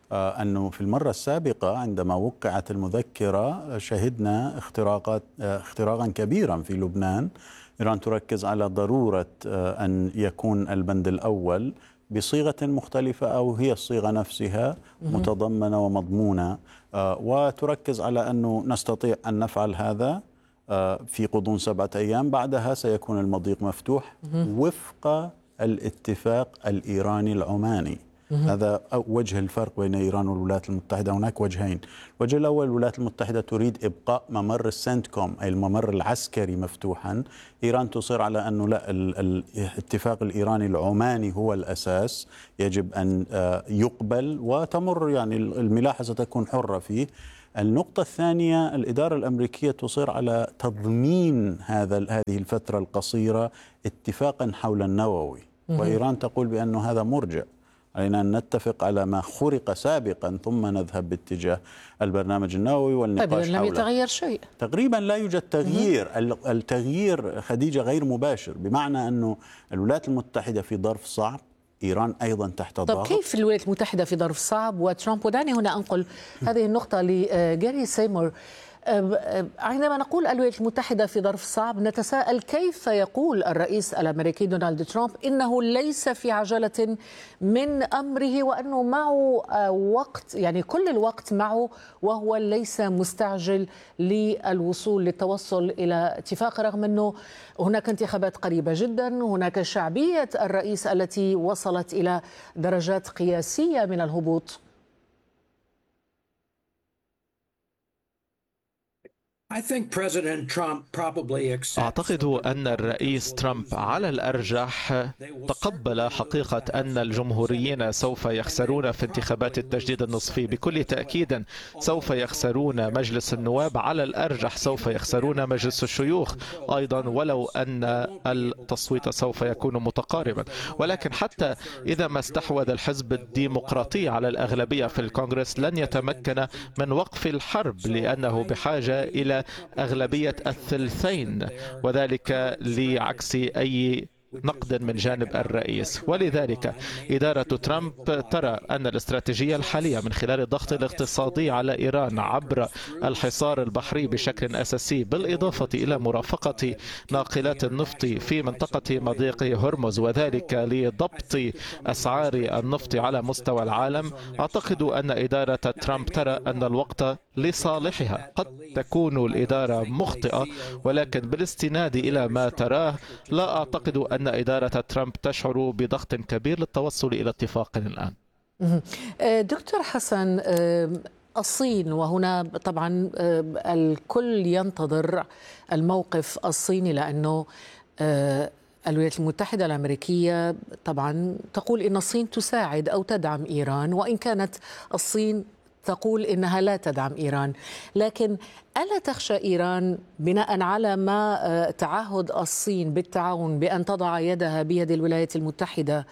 [SPEAKER 8] أنه في المرة السابقة عندما وقعت المذكرة شهدنا اختراقات اختراقا كبيرا في لبنان. إيران تركز على ضرورة أن يكون البند الأول بصيغة مختلفة أو هي الصيغة نفسها متضمنة ومضمونة، وتركز على أنه نستطيع أن نفعل هذا في غضون سبعة أيام، بعدها سيكون المضيق مفتوح وفق الاتفاق الإيراني العماني. هذا وجه الفرق بين إيران والولايات المتحدة. هناك وجهين. الوجه الأول، الولايات المتحدة تريد إبقاء ممر السنتكوم أي الممر العسكري مفتوحا. إيران تصر على أنه لا، الاتفاق الإيراني العماني هو الأساس، يجب أن يقبل وتمر يعني الملاحة ستكون حرة فيه. النقطة الثانية، الإدارة الأمريكية تصر على تضمين هذا هذه الفترة القصيرة اتفاقا حول النووي، وإيران تقول بأنه هذا مرجع، علينا أن نتفق على ما خرق سابقا ثم نذهب باتجاه البرنامج النووي والنقاش حوله.
[SPEAKER 2] لم يتغير شيء
[SPEAKER 8] تقريبا، لا يوجد تغيير. التغيير خديجة غير مباشر، بمعنى أنه الولايات المتحدة في ظرف صعب، إيران أيضا تحت ضغط.
[SPEAKER 2] طب كيف الولايات المتحدة في ظرف صعب وترامب؟ ودعني هنا أنقل هذه النقطة لجاري سيمور. عندما نقول الولايات المتحدة في ظرف صعب، نتساءل كيف يقول الرئيس الأمريكي دونالد ترامب إنه ليس في عجلة من أمره وأنه معه وقت، يعني كل الوقت معه، وهو ليس مستعجل للوصول للتوصل إلى اتفاق، رغم أنه هناك انتخابات قريبة جدا، هناك شعبية الرئيس التي وصلت إلى درجات قياسية من الهبوط.
[SPEAKER 7] أعتقد أن الرئيس ترامب على الأرجح تقبل حقيقة أن الجمهوريين سوف يخسرون في انتخابات التجديد النصفي. بكل تأكيد سوف يخسرون مجلس النواب، على الأرجح سوف يخسرون مجلس الشيوخ أيضا، ولو أن التصويت سوف يكون متقاربا. ولكن حتى إذا ما استحوذ الحزب الديمقراطي على الأغلبية في الكونغرس لن يتمكن من وقف الحرب، لأنه بحاجة إلى أغلبية الثلثين، وذلك لعكس أي نقد من جانب الرئيس. ولذلك إدارة ترامب ترى أن الاستراتيجية الحالية من خلال الضغط الاقتصادي على إيران عبر الحصار البحري بشكل أساسي، بالإضافة إلى مرافقة ناقلات النفط في منطقة مضيق هرمز، وذلك لضبط أسعار النفط على مستوى العالم. أعتقد أن إدارة ترامب ترى أن الوقت لصالحها. قد تكون الإدارة مخطئة، ولكن بالاستناد إلى ما تراه لا أعتقد أن إدارة ترامب تشعر بضغط كبير للتوصل إلى اتفاق الآن.
[SPEAKER 2] دكتور حسن، الصين، وهنا طبعا الكل ينتظر الموقف الصيني، لأنه الولايات المتحدة الأمريكية طبعا تقول إن الصين تساعد أو تدعم إيران، وإن كانت الصين تقول إنها لا تدعم إيران. لكن ألا تخشى إيران بناء على ما تعهد الصين بالتعاون بأن تضع يدها بيد الولايات المتحدة،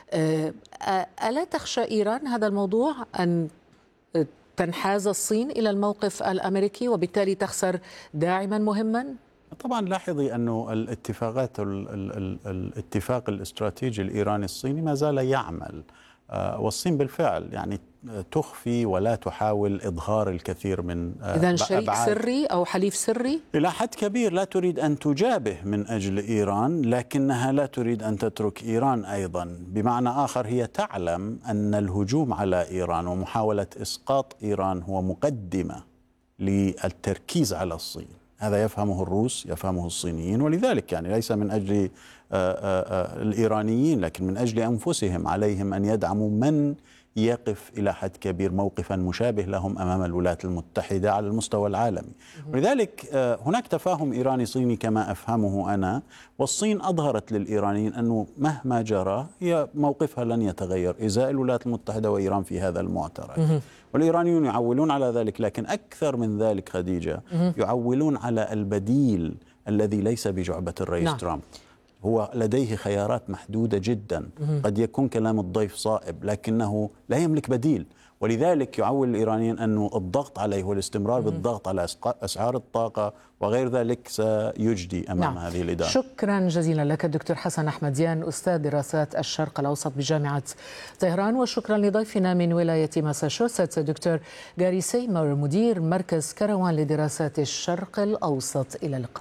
[SPEAKER 2] ألا تخشى إيران هذا الموضوع أن تنحاز الصين إلى الموقف الأمريكي وبالتالي تخسر داعما مهما؟
[SPEAKER 8] طبعا لاحظي أنه الاتفاقات الاتفاق الاستراتيجي الإيراني الصيني ما زال يعمل، والصين بالفعل يعني تخفي ولا تحاول إظهار الكثير من
[SPEAKER 2] إذن شريك سري أو حليف سري؟
[SPEAKER 8] إلى حد كبير لا تريد أن تجابه من أجل إيران، لكنها لا تريد أن تترك إيران أيضا. بمعنى آخر، هي تعلم أن الهجوم على إيران ومحاولة إسقاط إيران هو مقدمة للتركيز على الصين. هذا يفهمه الروس، يفهمه الصينيين، ولذلك يعني ليس من أجل الإيرانيين لكن من أجل أنفسهم عليهم أن يدعموا من يقف إلى حد كبير موقفا مشابه لهم أمام الولايات المتحدة على المستوى العالمي. ولذلك هناك تفاهم إيراني صيني كما أفهمه أنا، والصين أظهرت للإيرانيين أنه مهما جرى هي موقفها لن يتغير إزاء الولايات المتحدة وإيران في هذا المعترك، والإيرانيون يعولون على ذلك. لكن أكثر من ذلك خديجة، يعولون على البديل الذي ليس بجعبة الرئيس
[SPEAKER 2] نعم.
[SPEAKER 8] ترامب. هو لديه خيارات محدودة جدا. قد يكون كلام الضيف صائب لكنه لا يملك بديل، ولذلك يعول الإيرانيين أن الضغط عليه والاستمرار بالضغط على أسعار الطاقة وغير ذلك سيجدي أمام نعم. هذه الإدارة.
[SPEAKER 2] شكرا جزيلا لك دكتور حسن أحمديان، أستاذ دراسات الشرق الأوسط بجامعة طهران، وشكرا لضيفنا من ولاية ماساتشوستس دكتور جاري سيمر مدير مركز كروان لدراسات الشرق الأوسط. إلى اللقاء.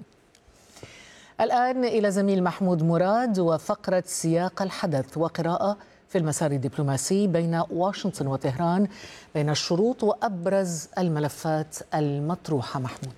[SPEAKER 2] الآن إلى زميل محمود مراد وفقرة سياق الحدث وقراءة في المسار الدبلوماسي بين واشنطن وطهران بين الشروط وأبرز الملفات المطروحة. محمود.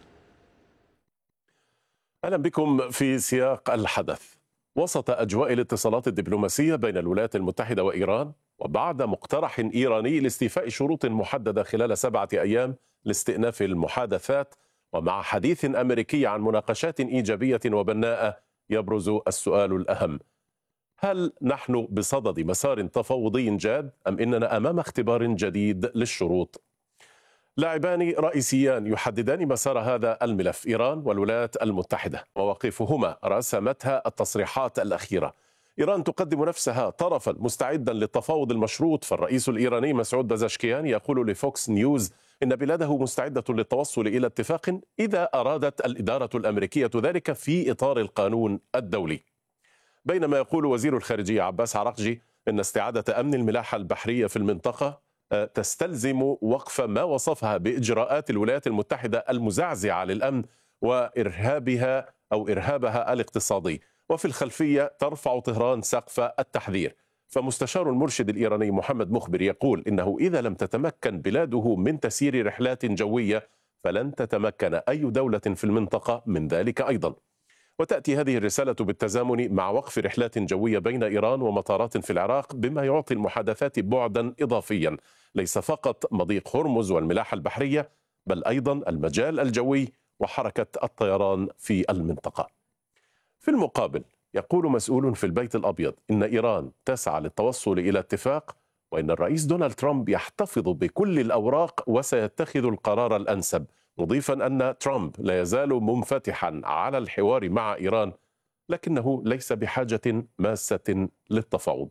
[SPEAKER 9] أهلا بكم في سياق الحدث. وسط أجواء الاتصالات الدبلوماسية بين الولايات المتحدة وإيران، وبعد مقترح إيراني لاستيفاء شروط محددة خلال سبعة أيام لاستئناف المحادثات، ومع حديث أمريكي عن مناقشات إيجابية وبناءة، يبرز السؤال الأهم: هل نحن بصدد مسار تفاوضي جاد أم إننا أمام اختبار جديد للشروط؟ لاعبان رئيسيان يحددان مسار هذا الملف، إيران والولايات المتحدة، مواقفهما رسمتها التصريحات الأخيرة. إيران تقدم نفسها طرفا مستعدا للتفاوض المشروط، فالرئيس الإيراني مسعود بازشكيان يقول لفوكس نيوز إن بلاده مستعدة للتوصل إلى اتفاق إذا أرادت الإدارة الأمريكية ذلك في إطار القانون الدولي. بينما يقول وزير الخارجية عباس عراقجي إن استعادة أمن الملاحة البحرية في المنطقة تستلزم وقف ما وصفها بإجراءات الولايات المتحدة المزعزعة للأمن وإرهابها أو إرهابها الاقتصادي، وفي الخلفية ترفع طهران سقف التحذير. فمستشار المرشد الإيراني محمد مخبر يقول إنه إذا لم تتمكن بلاده من تسيير رحلات جوية فلن تتمكن أي دولة في المنطقة من ذلك أيضا. وتأتي هذه الرسالة بالتزامن مع وقف رحلات جوية بين إيران ومطارات في العراق، بما يعطي المحادثات بعدا إضافيا، ليس فقط مضيق هرمز والملاحة البحرية، بل أيضا المجال الجوي وحركة الطيران في المنطقة. في المقابل يقول مسؤول في البيت الأبيض إن إيران تسعى للتوصل إلى اتفاق، وإن الرئيس دونالد ترامب يحتفظ بكل الأوراق وسيتخذ القرار الأنسب، مضيفا أن ترامب لا يزال منفتحا على الحوار مع إيران، لكنه ليس بحاجة ماسة للتفاوض.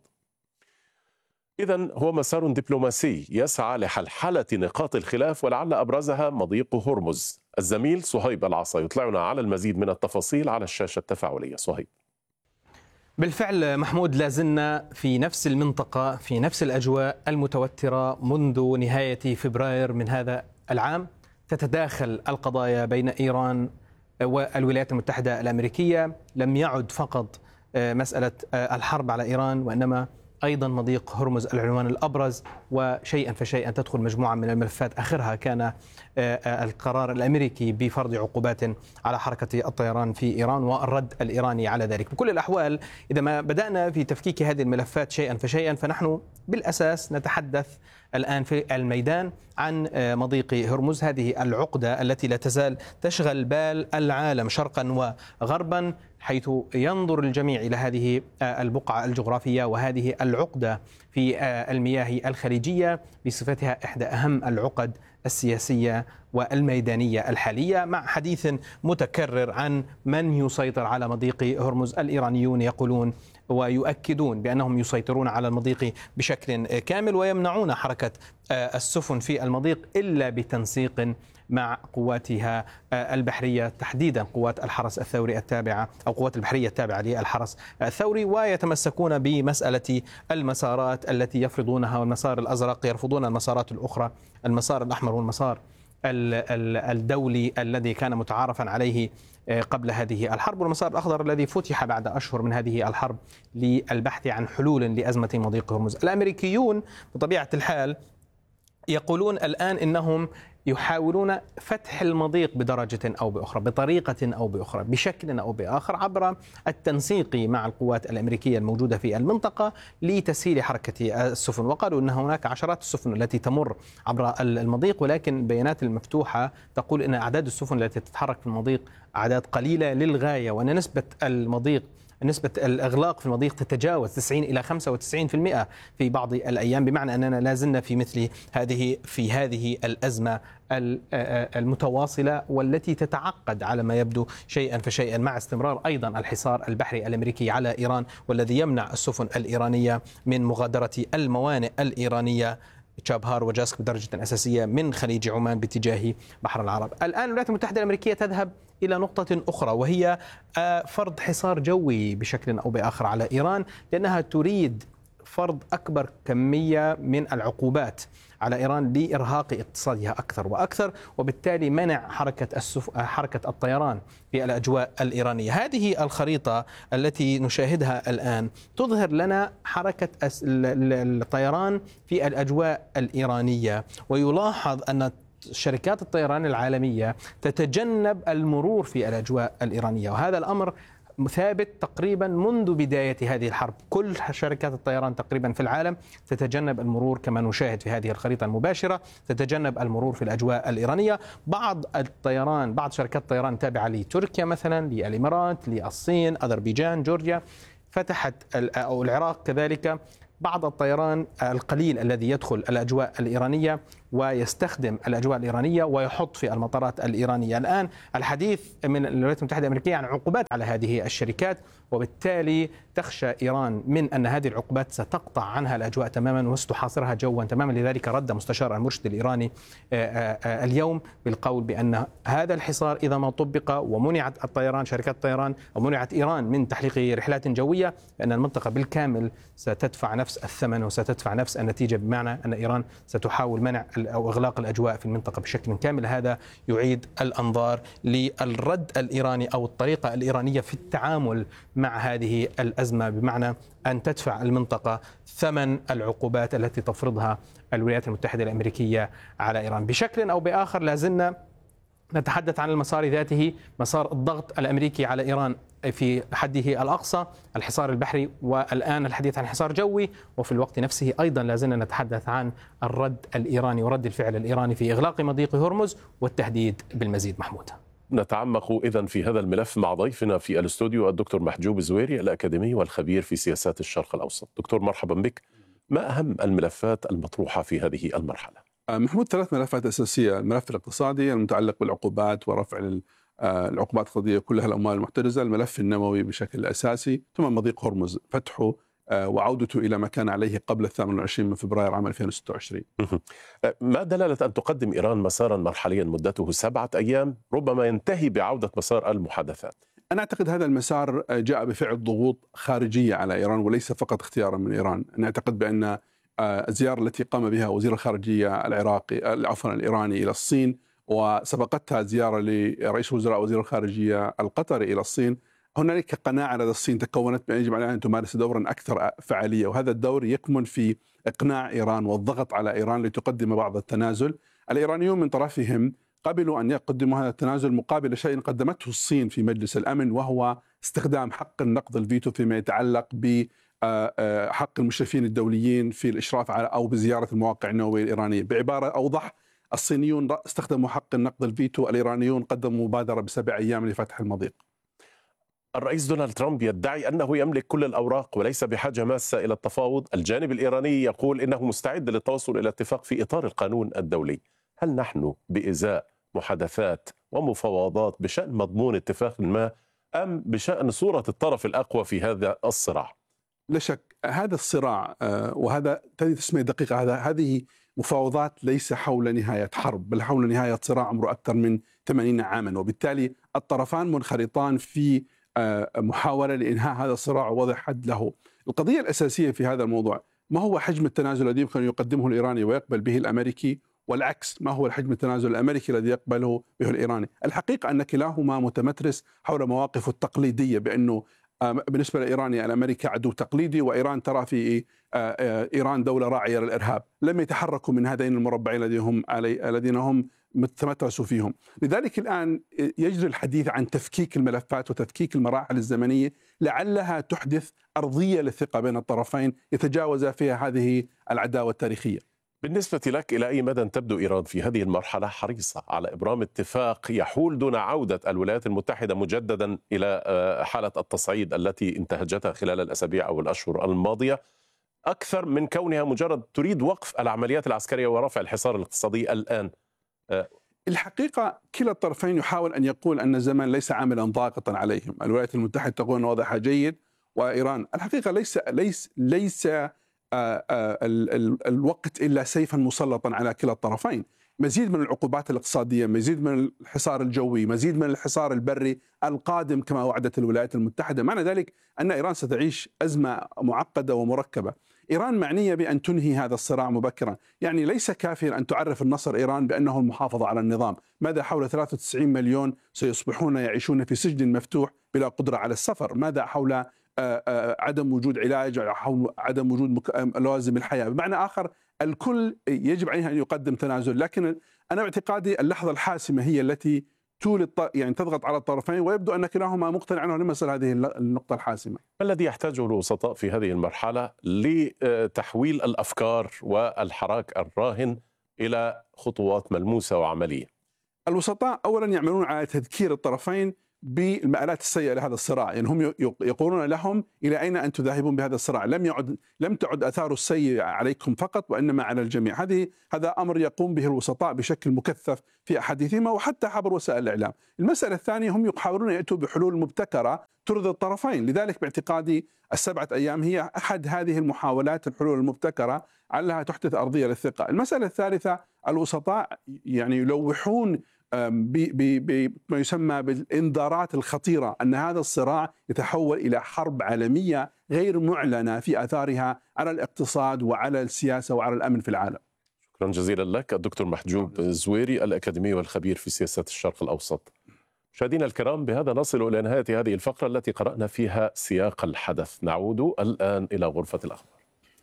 [SPEAKER 9] إذن هو مسار دبلوماسي يسعى لحلحلة نقاط الخلاف، ولعل أبرزها مضيق هرمز. الزميل صهيب العصا يطلعنا على المزيد من التفاصيل على الشاشة التفاعلية. صهيب.
[SPEAKER 10] بالفعل محمود، لازلنا في نفس المنطقة، في نفس الأجواء المتوترة منذ نهاية فبراير من هذا العام. تتداخل القضايا بين إيران والولايات المتحدة الأمريكية. لم يعد فقط مسألة الحرب على إيران، وإنما أيضا مضيق هرمز العنوان الأبرز، وشيئا فشيئا تدخل مجموعة من الملفات، آخرها كان القرار الأمريكي بفرض عقوبات على حركة الطيران في إيران والرد الإيراني على ذلك. بكل الأحوال إذا ما بدأنا في تفكيك هذه الملفات شيئا فشيئا، فنحن بالأساس نتحدث الآن في الميدان عن مضيق هرمز، هذه العقدة التي لا تزال تشغل بال العالم شرقا وغربا، حيث ينظر الجميع إلى هذه البقعة الجغرافية وهذه العقدة في المياه الخليجية بصفتها إحدى أهم العقد السياسية والميدانية الحالية، مع حديث متكرر عن من يسيطر على مضيق هرمز. الإيرانيون يقولون ويؤكدون بأنهم يسيطرون على المضيق بشكل كامل ويمنعون حركة السفن في المضيق إلا بتنسيق مع قواتها البحرية، تحديدا قوات الحرس الثوري التابعة أو قوات البحرية التابعة للحرس الثوري، ويتمسكون بمسألة المسارات التي يفرضونها، والمسار الأزرق يرفضون المسارات الأخرى، المسار الأحمر والمسار الدولي الذي كان متعارفا عليه قبل هذه الحرب، والمسار الأخضر الذي فتح بعد أشهر من هذه الحرب للبحث عن حلول لأزمة مضيق هرمز. الأمريكيون بطبيعة الحال يقولون الآن إنهم يحاولون فتح المضيق بدرجة أو بأخرى، بطريقة أو بأخرى، بشكل أو بآخر، عبر التنسيق مع القوات الأمريكية الموجودة في المنطقة لتسهيل حركة السفن. وقالوا أن هناك عشرات السفن التي تمر عبر المضيق، ولكن البيانات المفتوحة تقول أن أعداد السفن التي تتحرك في المضيق أعداد قليلة للغاية، وأن نسبة المضيق نسبة الإغلاق في المضيق تتجاوز تسعين إلى خمسة وتسعين بالمئة في بعض الأيام، بمعنى أننا لازلنا في مثل هذه في هذه الأزمة المتواصلة والتي تتعقد على ما يبدو شيئا فشيئا مع استمرار أيضا الحصار البحري الأمريكي على إيران، والذي يمنع السفن الإيرانية من مغادرة الموانئ الإيرانية تشابهار وجاسك بدرجة أساسية من خليج عمان باتجاه بحر العرب. الآن الولايات المتحدة الأمريكية تذهب إلى نقطة أخرى، وهي فرض حصار جوي بشكل أو بآخر على إيران، لأنها تريد فرض أكبر كمية من العقوبات على إيران لإرهاق اقتصادها أكثر وأكثر، وبالتالي منع حركة السف... حركة الطيران في الأجواء الإيرانية. هذه الخريطة التي نشاهدها الآن تظهر لنا حركة الطيران في الأجواء الإيرانية، ويلاحظ أن شركات الطيران العالمية تتجنب المرور في الأجواء الإيرانية، وهذا الأمر ثابت تقريبا منذ بداية هذه الحرب. كل شركات الطيران تقريبا في العالم تتجنب المرور كما نشاهد في هذه الخريطة المباشرة، تتجنب المرور في الأجواء الإيرانية. بعض الطيران بعض شركات الطيران تابعة لتركيا مثلا، للإمارات، للصين، أذربيجان، جورجيا فتحت، أو العراق كذلك، بعض الطيران القليل الذي يدخل الأجواء الإيرانية ويستخدم الأجواء الإيرانية ويحط في المطارات الإيرانية. الآن الحديث من الولايات المتحدة الأمريكية عن عقوبات على هذه الشركات، وبالتالي تخشى إيران من أن هذه العقوبات ستقطع عنها الأجواء تماما وستحاصرها جوا تماما. لذلك رد مستشار المرشد الإيراني اليوم بالقول بأن هذا الحصار إذا ما طبق ومنعت الطيران شركات الطيران ومنعت إيران من تحليق رحلات جوية، بأن المنطقة بالكامل ستدفع نفس الثمن وستدفع نفس النتيجة، بمعنى أن إيران ستحاول منع أو إغلاق الأجواء في المنطقة بشكل كامل. هذا يعيد الأنظار للرد الإيراني أو الطريقة الإيرانية في التعامل مع هذه الأزمة، بمعنى أن تدفع المنطقة ثمن العقوبات التي تفرضها الولايات المتحدة الأمريكية على إيران. بشكل أو بآخر لازلنا نتحدث عن المسار ذاته، مسار الضغط الأمريكي على إيران في حده الأقصى، الحصار البحري، والآن الحديث عن حصار جوي، وفي الوقت نفسه أيضا لازلنا نتحدث عن الرد الإيراني ورد الفعل الإيراني في إغلاق مضيق هرمز والتهديد بالمزيد. محمود،
[SPEAKER 9] نتعمق إذن في هذا الملف مع ضيفنا في الاستوديو الدكتور محجوب الزويري، الأكاديمي والخبير في سياسات الشرق الأوسط. دكتور مرحبا بك. ما أهم الملفات المطروحة في هذه المرحلة؟
[SPEAKER 11] محمود، ثلاث ملفات أساسية: الملف الاقتصادي المتعلق بالعقوبات ورفع العقوبات الاقتصادية كلها الأموال المحترزة، الملف النموي بشكل أساسي، ثم مضيق هرمز فتحه وعودته إلى ما كان عليه قبل الثامن والعشرين من فبراير عام ألفين وستة وعشرين.
[SPEAKER 9] ما دلالة أن تقدم إيران مسارا مرحليا مدته سبعة أيام ربما ينتهي بعودة مسار المحادثات؟
[SPEAKER 11] أنا أعتقد هذا المسار جاء بفعل ضغوط خارجية على إيران وليس فقط اختيارا من إيران. أنا أعتقد بأن الزيارة التي قام بها وزير الخارجية العراقي عفوا الإيراني إلى الصين، وسبقتها زيارة لرئيس وزراء وزير الخارجية القطري إلى الصين، هنالك قناعة لدى الصين تكونت بأن يجب عليها أن تمارس دورا أكثر فعالية، وهذا الدور يكمن في إقناع إيران والضغط على إيران لتقدم بعض التنازل. الإيرانيون من طرفهم قبلوا أن يقدموا هذا التنازل مقابل شيء قدمته الصين في مجلس الأمن، وهو استخدام حق النقض الفيتو فيما يتعلق بحق المشرفين الدوليين في الإشراف على أو بزيارة المواقع النووية الإيرانية. بعبارة أوضح، الصينيون استخدموا حق النقض الفيتو، الإيرانيون قدموا مبادرة بسبع أيام لفتح المضيق.
[SPEAKER 9] الرئيس دونالد ترامب يدعي أنه يملك كل الأوراق وليس بحاجة ماسة إلى التفاوض. الجانب الإيراني يقول إنه مستعد للتوصل إلى اتفاق في إطار القانون الدولي. هل نحن بإزاء محادثات ومفاوضات بشأن مضمون اتفاق ما، أم بشأن صورة الطرف الأقوى في هذا الصراع؟
[SPEAKER 11] لا شك هذا الصراع وهذا تسمية دقيقة، هذا هذه مفاوضات ليس حول نهاية حرب، بل حول نهاية صراع عمره أكثر من ثمانين عاما، وبالتالي الطرفان منخرطان في محاولة لإنهاء هذا الصراع ووضع حد له. القضية الأساسية في هذا الموضوع ما هو حجم التنازل الذي يمكن أن يقدمه الإيراني ويقبل به الأمريكي، والعكس ما هو حجم التنازل الأمريكي الذي يقبله به الإيراني. الحقيقة أن كلاهما متمترس حول مواقفه التقليدية، بأنه بالنسبة لإيراني الأمريكا عدو تقليدي، وإيران ترى في إيران دولة راعية للإرهاب. لم يتحركوا من هذين المربعين الذين هم علي الذين هم متمترسوا فيهم. لذلك الآن يجري الحديث عن تفكيك الملفات وتفكيك المراحل الزمنية، لعلها تحدث أرضية للثقة بين الطرفين يتجاوز فيها هذه العداوة التاريخية.
[SPEAKER 9] بالنسبة لك إلى أي مدى تبدو إيران في هذه المرحلة حريصة على إبرام اتفاق يحول دون عودة الولايات المتحدة مجددا إلى حالة التصعيد التي انتهجتها خلال الأسابيع أو الأشهر الماضية، أكثر من كونها مجرد تريد وقف العمليات العسكرية ورفع الحصار الاقتصادي الآن؟
[SPEAKER 11] الحقيقة كلا الطرفين يحاول أن يقول أن الزمن ليس عاملا ضاغطا عليهم. الولايات المتحدة تقول أن وضعها جيد، وإيران الحقيقة ليس ليس ليس آآ آآ ال ال الوقت إلا سيفا مسلطا على كلا الطرفين. مزيد من العقوبات الاقتصادية، مزيد من الحصار الجوي، مزيد من الحصار البري القادم كما وعدت الولايات المتحدة. معنى ذلك أن إيران ستعيش أزمة معقدة ومركبة. إيران معنية بأن تنهي هذا الصراع مبكرا، يعني ليس كافيا أن تعرف النصر إيران بأنه المحافظة على النظام. ماذا حول ثلاثة وتسعين مليون سيصبحون يعيشون في سجن مفتوح بلا قدرة على السفر؟ ماذا حول عدم وجود علاج، حول عدم وجود لوازم الحياة؟ بمعنى آخر الكل يجب عليه أن يقدم تنازل، لكن أنا باعتقادي اللحظة الحاسمة هي التي تولي يعني تضغط على الطرفين، ويبدو أن كلاهما مقتنع أنه لم يصل هذه النقطة الحاسمة.
[SPEAKER 9] ما الذي يحتاجه الوسطاء في هذه المرحلة لتحويل الأفكار والحراك الراهن إلى خطوات ملموسة وعملية؟
[SPEAKER 11] الوسطاء أولا يعملون على تذكير الطرفين بالمآلات السيئة لهذا الصراع، يعني هم يقولون لهم إلى أين أنتم ذاهبون بهذا الصراع؟ لم يعد لم تعد آثاره السيئة عليكم فقط وإنما على الجميع. هذه هذا أمر يقوم به الوسطاء بشكل مكثف في أحاديثهما وحتى عبر وسائل الإعلام. المسألة الثانية، هم يحاولون يأتوا بحلول مبتكرة ترضي الطرفين، لذلك باعتقادي السبعة أيام هي أحد هذه المحاولات الحلول المبتكرة علها تحدث أرضية للثقة. المسألة الثالثة، الوسطاء يعني يلوحون بما يسمى بالإنذارات الخطيرة أن هذا الصراع يتحول إلى حرب عالمية غير معلنة في آثارها على الاقتصاد وعلى السياسة وعلى الأمن في العالم.
[SPEAKER 9] شكرا جزيلا لك الدكتور محجوب الزويري، الأكاديمي والخبير في سياسة الشرق الأوسط. مشاهدينا الكرام، بهذا نصل إلى نهاية هذه الفقرة التي قرأنا فيها سياق الحدث. نعود الآن إلى غرفة الأخبار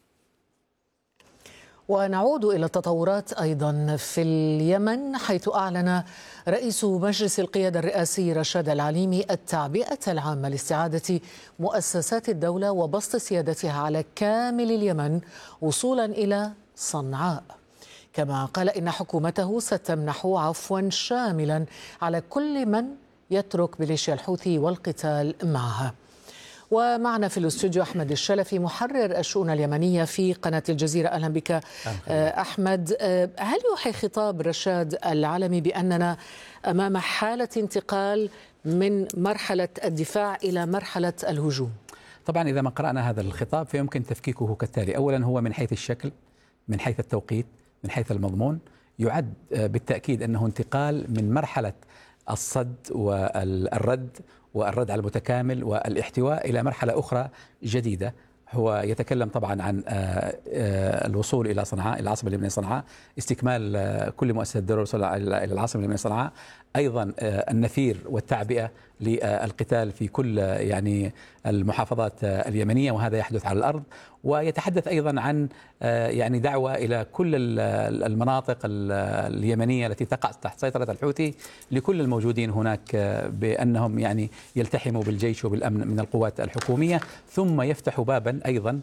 [SPEAKER 2] ونعود إلى التطورات أيضا في اليمن، حيث أعلن رئيس مجلس القيادة الرئاسي رشاد العليمي التعبئة العامة لاستعادة مؤسسات الدولة وبسط سيادتها على كامل اليمن وصولا إلى صنعاء. كما قال إن حكومته ستمنح عفوا شاملا على كل من يترك ميليشيا الحوثي والقتال معها. ومعنا في الاستوديو أحمد الشلفي، محرر الشؤون اليمنية في قناة الجزيرة. أهلا بك أحمد. هل يوحي خطاب رشاد العلمي بأننا أمام حالة انتقال من مرحلة الدفاع إلى مرحلة الهجوم؟
[SPEAKER 1] طبعا إذا ما قرأنا هذا الخطاب فيمكن تفكيكه كالتالي. أولا، هو من حيث الشكل، من حيث التوقيت، من حيث المضمون، يعد بالتأكيد أنه انتقال من مرحلة الصد والرد والرد على المتكامل والاحتواء إلى مرحلة أخرى جديدة. هو يتكلم طبعا عن الوصول إلى صنعاء، إلى العاصمة اليمنية صنعاء، استكمال كل مؤسسات الدولة الوصول إلى العاصمة اليمنية صنعاء، أيضا النفير والتعبئة للقتال في كل يعني المحافظات اليمنية، وهذا يحدث على الأرض. ويتحدث أيضا عن يعني دعوة إلى كل المناطق اليمنية التي تقع تحت سيطرة الحوثي لكل الموجودين هناك بأنهم يعني يلتحموا بالجيش وبالأمن من القوات الحكومية، ثم يفتحوا بابا أيضا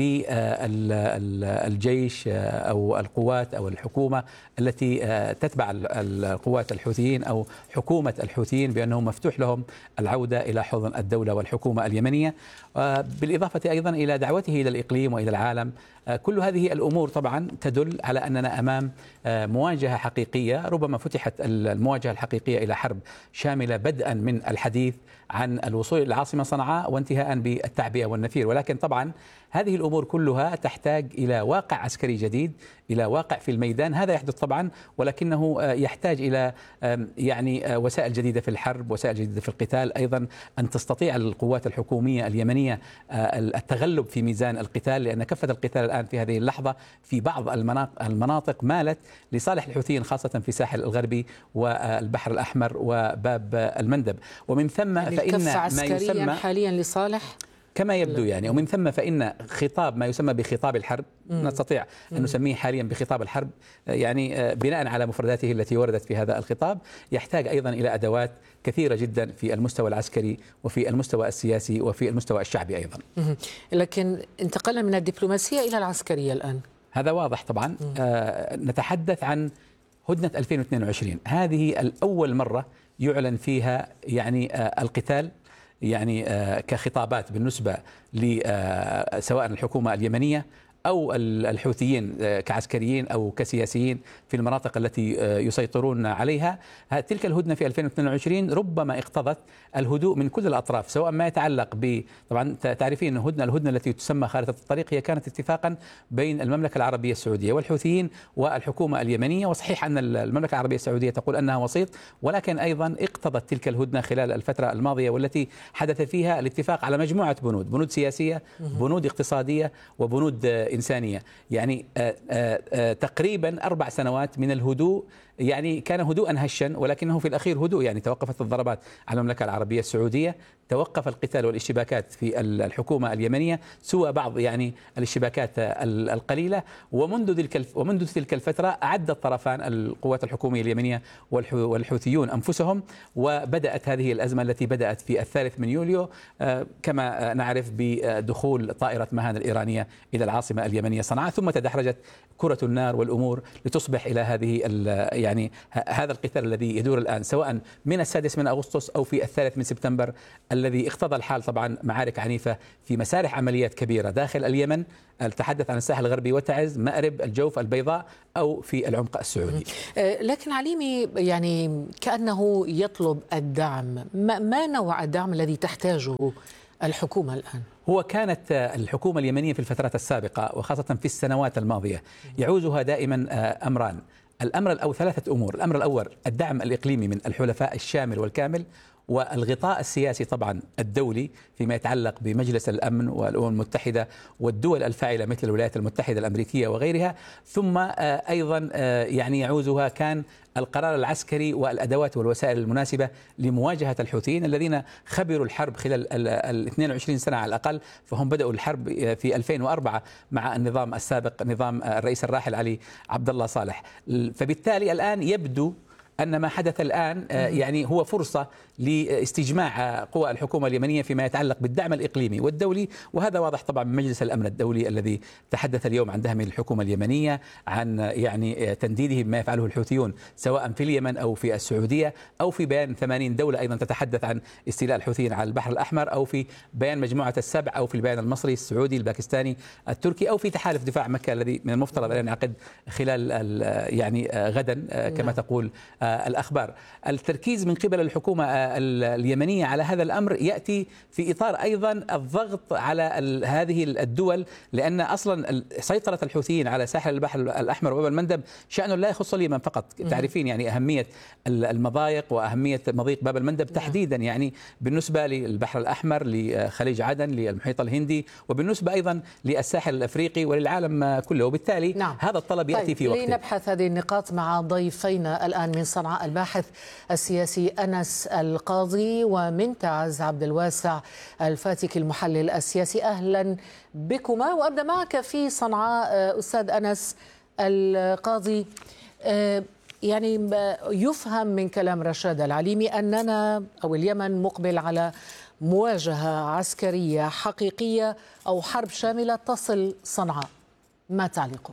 [SPEAKER 1] للجيش أو القوات أو الحكومة التي تتبع القوات الحوثيين أو حكومة الحوثيين، بأنه مفتوح لهم العودة إلى حضن الدولة والحكومة اليمنية، بالإضافة أيضا إلى دعوته إلى الإقليم وإلى العالم. كل هذه الأمور طبعا تدل على أننا أمام مواجهة حقيقية، ربما فتحت المواجهة الحقيقية إلى حرب شاملة، بدءا من الحديث عن الوصول إلى العاصمة صنعاء وانتهاء بالتعبئة والنفير. ولكن طبعا هذه الأمور كلها تحتاج إلى واقع عسكري جديد، إلى واقع في الميدان. هذا يحدث طبعا، ولكنه يحتاج إلى يعني وسائل جديدة في الحرب، وسائل جديدة في القتال، أيضا أن تستطيع القوات الحكومية اليمنية التغلب في ميزان القتال، لأن كفة القتال الآن في هذه اللحظة في بعض المناطق مالت لصالح الحوثيين، خاصة في الساحل الغربي والبحر الأحمر وباب المندب. ومن ثم
[SPEAKER 2] يعني
[SPEAKER 1] فإن ما
[SPEAKER 2] يسمى حاليا لصالح
[SPEAKER 1] كما يبدو يعني، ومن ثم فإن خطاب ما يسمى بخطاب الحرب مم. نستطيع أن نسميه حاليا بخطاب الحرب، يعني بناء على مفرداته التي وردت في هذا الخطاب، يحتاج أيضا إلى أدوات كثيرة جدا في المستوى العسكري وفي المستوى السياسي وفي المستوى الشعبي أيضا.
[SPEAKER 2] مم. لكن انتقلنا من الدبلوماسية إلى العسكرية الآن.
[SPEAKER 1] هذا واضح طبعا. آه نتحدث عن هدنة ألفين واثنين وعشرين، هذه الأول مرة يعلن فيها يعني آه القتال يعني آه كخطابات بالنسبة لسواء الحكومة اليمنية أو الحوثيين كعسكريين أو كسياسيين في المناطق التي يسيطرون عليها. تلك الهدنة في ألفين واثنين وعشرين ربما اقتضت الهدوء من كل الأطراف، سواء ما يتعلق ب طبعا تعرفين الهدنة الهدنة التي تسمى خارطة الطريق هي كانت اتفاقا بين المملكة العربية السعودية والحوثيين والحكومة اليمنية، وصحيح أن المملكة العربية السعودية تقول أنها وسيط، ولكن أيضا اقتضت تلك الهدنة خلال الفترة الماضية والتي حدث فيها الاتفاق على مجموعة بنود، بنود سياسية، بنود اقتصادية، وبنود إنسانية. يعني آآ آآ تقريبا أربع سنوات من الهدوء، يعني كان هدوءا هشا، ولكنه في الأخير هدوء. يعني توقفت الضربات على المملكة العربية السعودية، توقف القتال والاشتباكات في الحكومة اليمنية سوى بعض يعني الاشتباكات القليلة. ومنذ تلك ومنذ تلك الفترة أعد الطرفان القوات الحكومية اليمنية والحوثيون أنفسهم، وبدأت هذه الأزمة التي بدأت في الثالث من يوليو كما نعرف بدخول طائرة مهان الإيرانية إلى العاصمة اليمنية صنعاء، ثم تدحرجت كرة النار والأمور لتصبح إلى هذه يعني هذا القتال الذي يدور الآن سواء من السادس من أغسطس أو في الثالث من سبتمبر، الذي اقتضى الحال طبعا معارك عنيفة في مسارح عمليات كبيرة داخل اليمن. أتحدث عن الساحل الغربي وتعز، مأرب، الجوف، البيضاء، أو في العمق السعودي.
[SPEAKER 2] لكن عليمي يعني كأنه يطلب الدعم، ما نوع الدعم الذي تحتاجه الحكومة الآن؟
[SPEAKER 1] هو كانت الحكومة اليمنية في الفترات السابقة وخاصة في السنوات الماضية يعوزها دائما أمران. الأمر الأول ثلاثة أمور. الأمر الأول الدعم الإقليمي من الحلفاء الشامل والكامل، والغطاء السياسي طبعا الدولي فيما يتعلق بمجلس الأمن والأمم المتحدة والدول الفاعلة مثل الولايات المتحدة الأمريكية وغيرها، ثم أيضا يعني يعوزها كان القرار العسكري والأدوات والوسائل المناسبة لمواجهة الحوثيين الذين خبروا الحرب خلال ال اثنين وعشرين سنة على الأقل، فهم بدأوا الحرب في ألفين وأربعة مع النظام السابق، نظام الرئيس الراحل علي عبد الله صالح. فبالتالي الآن يبدو أن ما حدث الآن يعني هو فرصة لاستجماع قوى الحكومة اليمنية فيما يتعلق بالدعم الإقليمي والدولي، وهذا واضح طبعا من مجلس الأمن الدولي الذي تحدث اليوم عن دعم الحكومة اليمنية، عن يعني تنديده بما يفعله الحوثيون سواء في اليمن أو في السعودية، أو في بيان ثمانين دولة أيضا تتحدث عن استيلاء الحوثيين على البحر الأحمر، أو في بيان مجموعة السبع، أو في البيان المصري السعودي الباكستاني التركي، أو في تحالف دفاع مكة الذي من المفترض أن ينعقد خلال يعني غدا كما تقول الأخبار. التركيز من قبل الحكومة اليمنية على هذا الأمر يأتي في إطار أيضا الضغط على هذه الدول، لأن أصلا سيطرة الحوثيين على ساحل البحر الأحمر وباب المندب شأنه لا يخص اليمن فقط. تعرفين يعني أهمية المضايق وأهمية مضيق باب المندب تحديدا يعني بالنسبة للبحر الأحمر، لخليج عدن، للمحيط الهندي، وبالنسبة أيضا للساحل الأفريقي وللعالم كله، وبالتالي نعم. هذا الطلب يأتي
[SPEAKER 2] طيب
[SPEAKER 1] في وقته.
[SPEAKER 2] لنبحث هذه النقاط مع ضيفينا الآن من صنعاء الباحث السياسي أنس القاضي، ومن تعز عبد الواسع الفاتكي المحلل السياسي. أهلا بكما، وأبدأ معك في صنعاء أستاذ أنس القاضي. يعني يفهم من كلام رشاد العليمي أننا أو اليمن مقبل على مواجهة عسكرية حقيقية أو حرب شاملة تصل صنعاء، ما تعليقك؟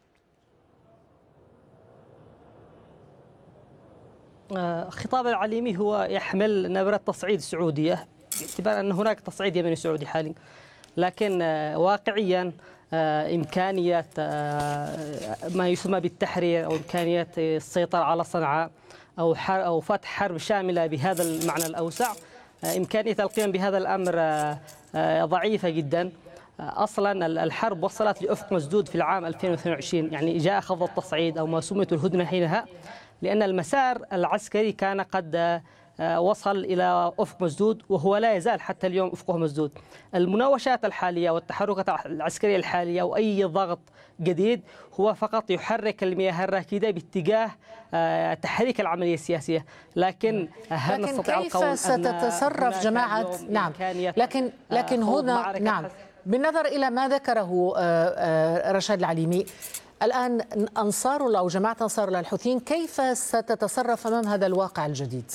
[SPEAKER 12] خطاب العليمي هو يحمل نبرة تصعيد سعودية باعتبار أن هناك تصعيد يمني سعودي حاليا، لكن واقعيا إمكانية ما يسمى بالتحرير أو إمكانية السيطرة على صنعاء أو أو فتح حرب شاملة بهذا المعنى الأوسع، إمكانية القيام بهذا الأمر ضعيفة جدا. أصلا الحرب وصلت لأفق مسدود في العام ألفين واثنين وعشرين، يعني جاء خفض التصعيد أو ما سميت الهدنة حينها، لأن المسار العسكري كان قد وصل إلى أفق مسدود، وهو لا يزال حتى اليوم أفقه مسدود. المناوشات الحالية والتحركات العسكرية الحالية وأي ضغط جديد هو فقط يحرك المياه الراكدة باتجاه تحريك العملية السياسية، لكن هل
[SPEAKER 2] لكن
[SPEAKER 12] نستطيع القول
[SPEAKER 2] كيف ستتصرف جماعة نعم لكن لكن هنا نعم بالنظر إلى ما ذكره رشاد العليمي الآن، أنصار الله أو جماعة أنصار الله الحوثيين كيف ستتصرف أمام هذا الواقع الجديد؟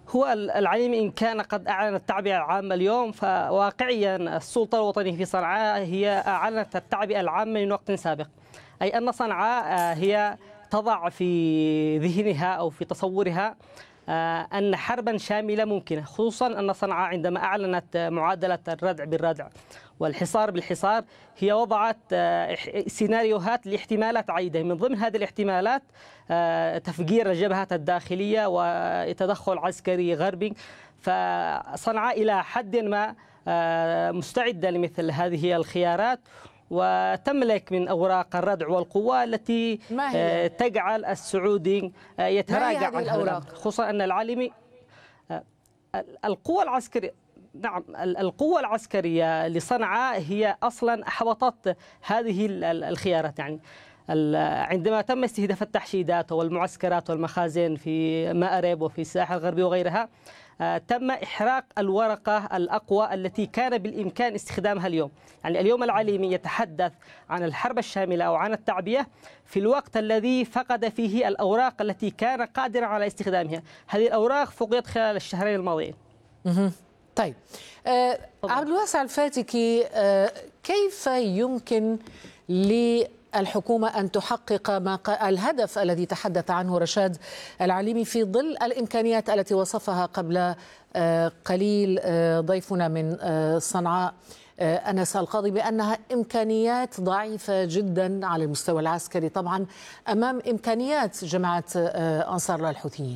[SPEAKER 12] هو العليمي إن كان قد أعلن التعبئة العامة اليوم، فواقعيا السلطة الوطنية في صنعاء هي أعلنت التعبئة العامة من وقت سابق، أي أن صنعاء هي تضع في ذهنها أو في تصورها أن حربا شاملة ممكنة، خصوصا أن صنعاء عندما أعلنت معادلة الردع بالردع والحصار بالحصار هي وضعت سيناريوهات لاحتمالات عديدة، من ضمن هذه الاحتمالات تفجير الجبهات الداخلية وتدخل عسكري غربي. فصنعاء إلى حد ما مستعدة لمثل هذه الخيارات، وتملك من أوراق الردع والقوة التي تجعل السعودي يتراجع عن الأوراق، خصوصا أن العالمي القوة العسكرية نعم القوة العسكرية لصنعاء هي أصلا أحبطت هذه الخيارات. يعني عندما تم استهداف التحشيدات والمعسكرات والمخازن في مأرب وفي الساحل الغربي وغيرها، تم إحراق الورقة الأقوى التي كان بالإمكان استخدامها اليوم. يعني اليوم العليمي يتحدث عن الحرب الشاملة أو عن التعبئة في الوقت الذي فقد فيه الأوراق التي كان قادرا على استخدامها. هذه الأوراق فقدت خلال الشهرين الماضيين.
[SPEAKER 2] طيب آه عبد الواسع الفاتكي، آه كيف يمكن للحكومة أن تحقق ما الهدف الذي تحدث عنه رشاد العليمي في ظل الإمكانيات التي وصفها قبل آه قليل آه ضيفنا من آه صنعاء آه أنس القاضي بأنها إمكانيات ضعيفة جدا على المستوى العسكري طبعا أمام إمكانيات جماعة آه أنصار الله الحوثيين؟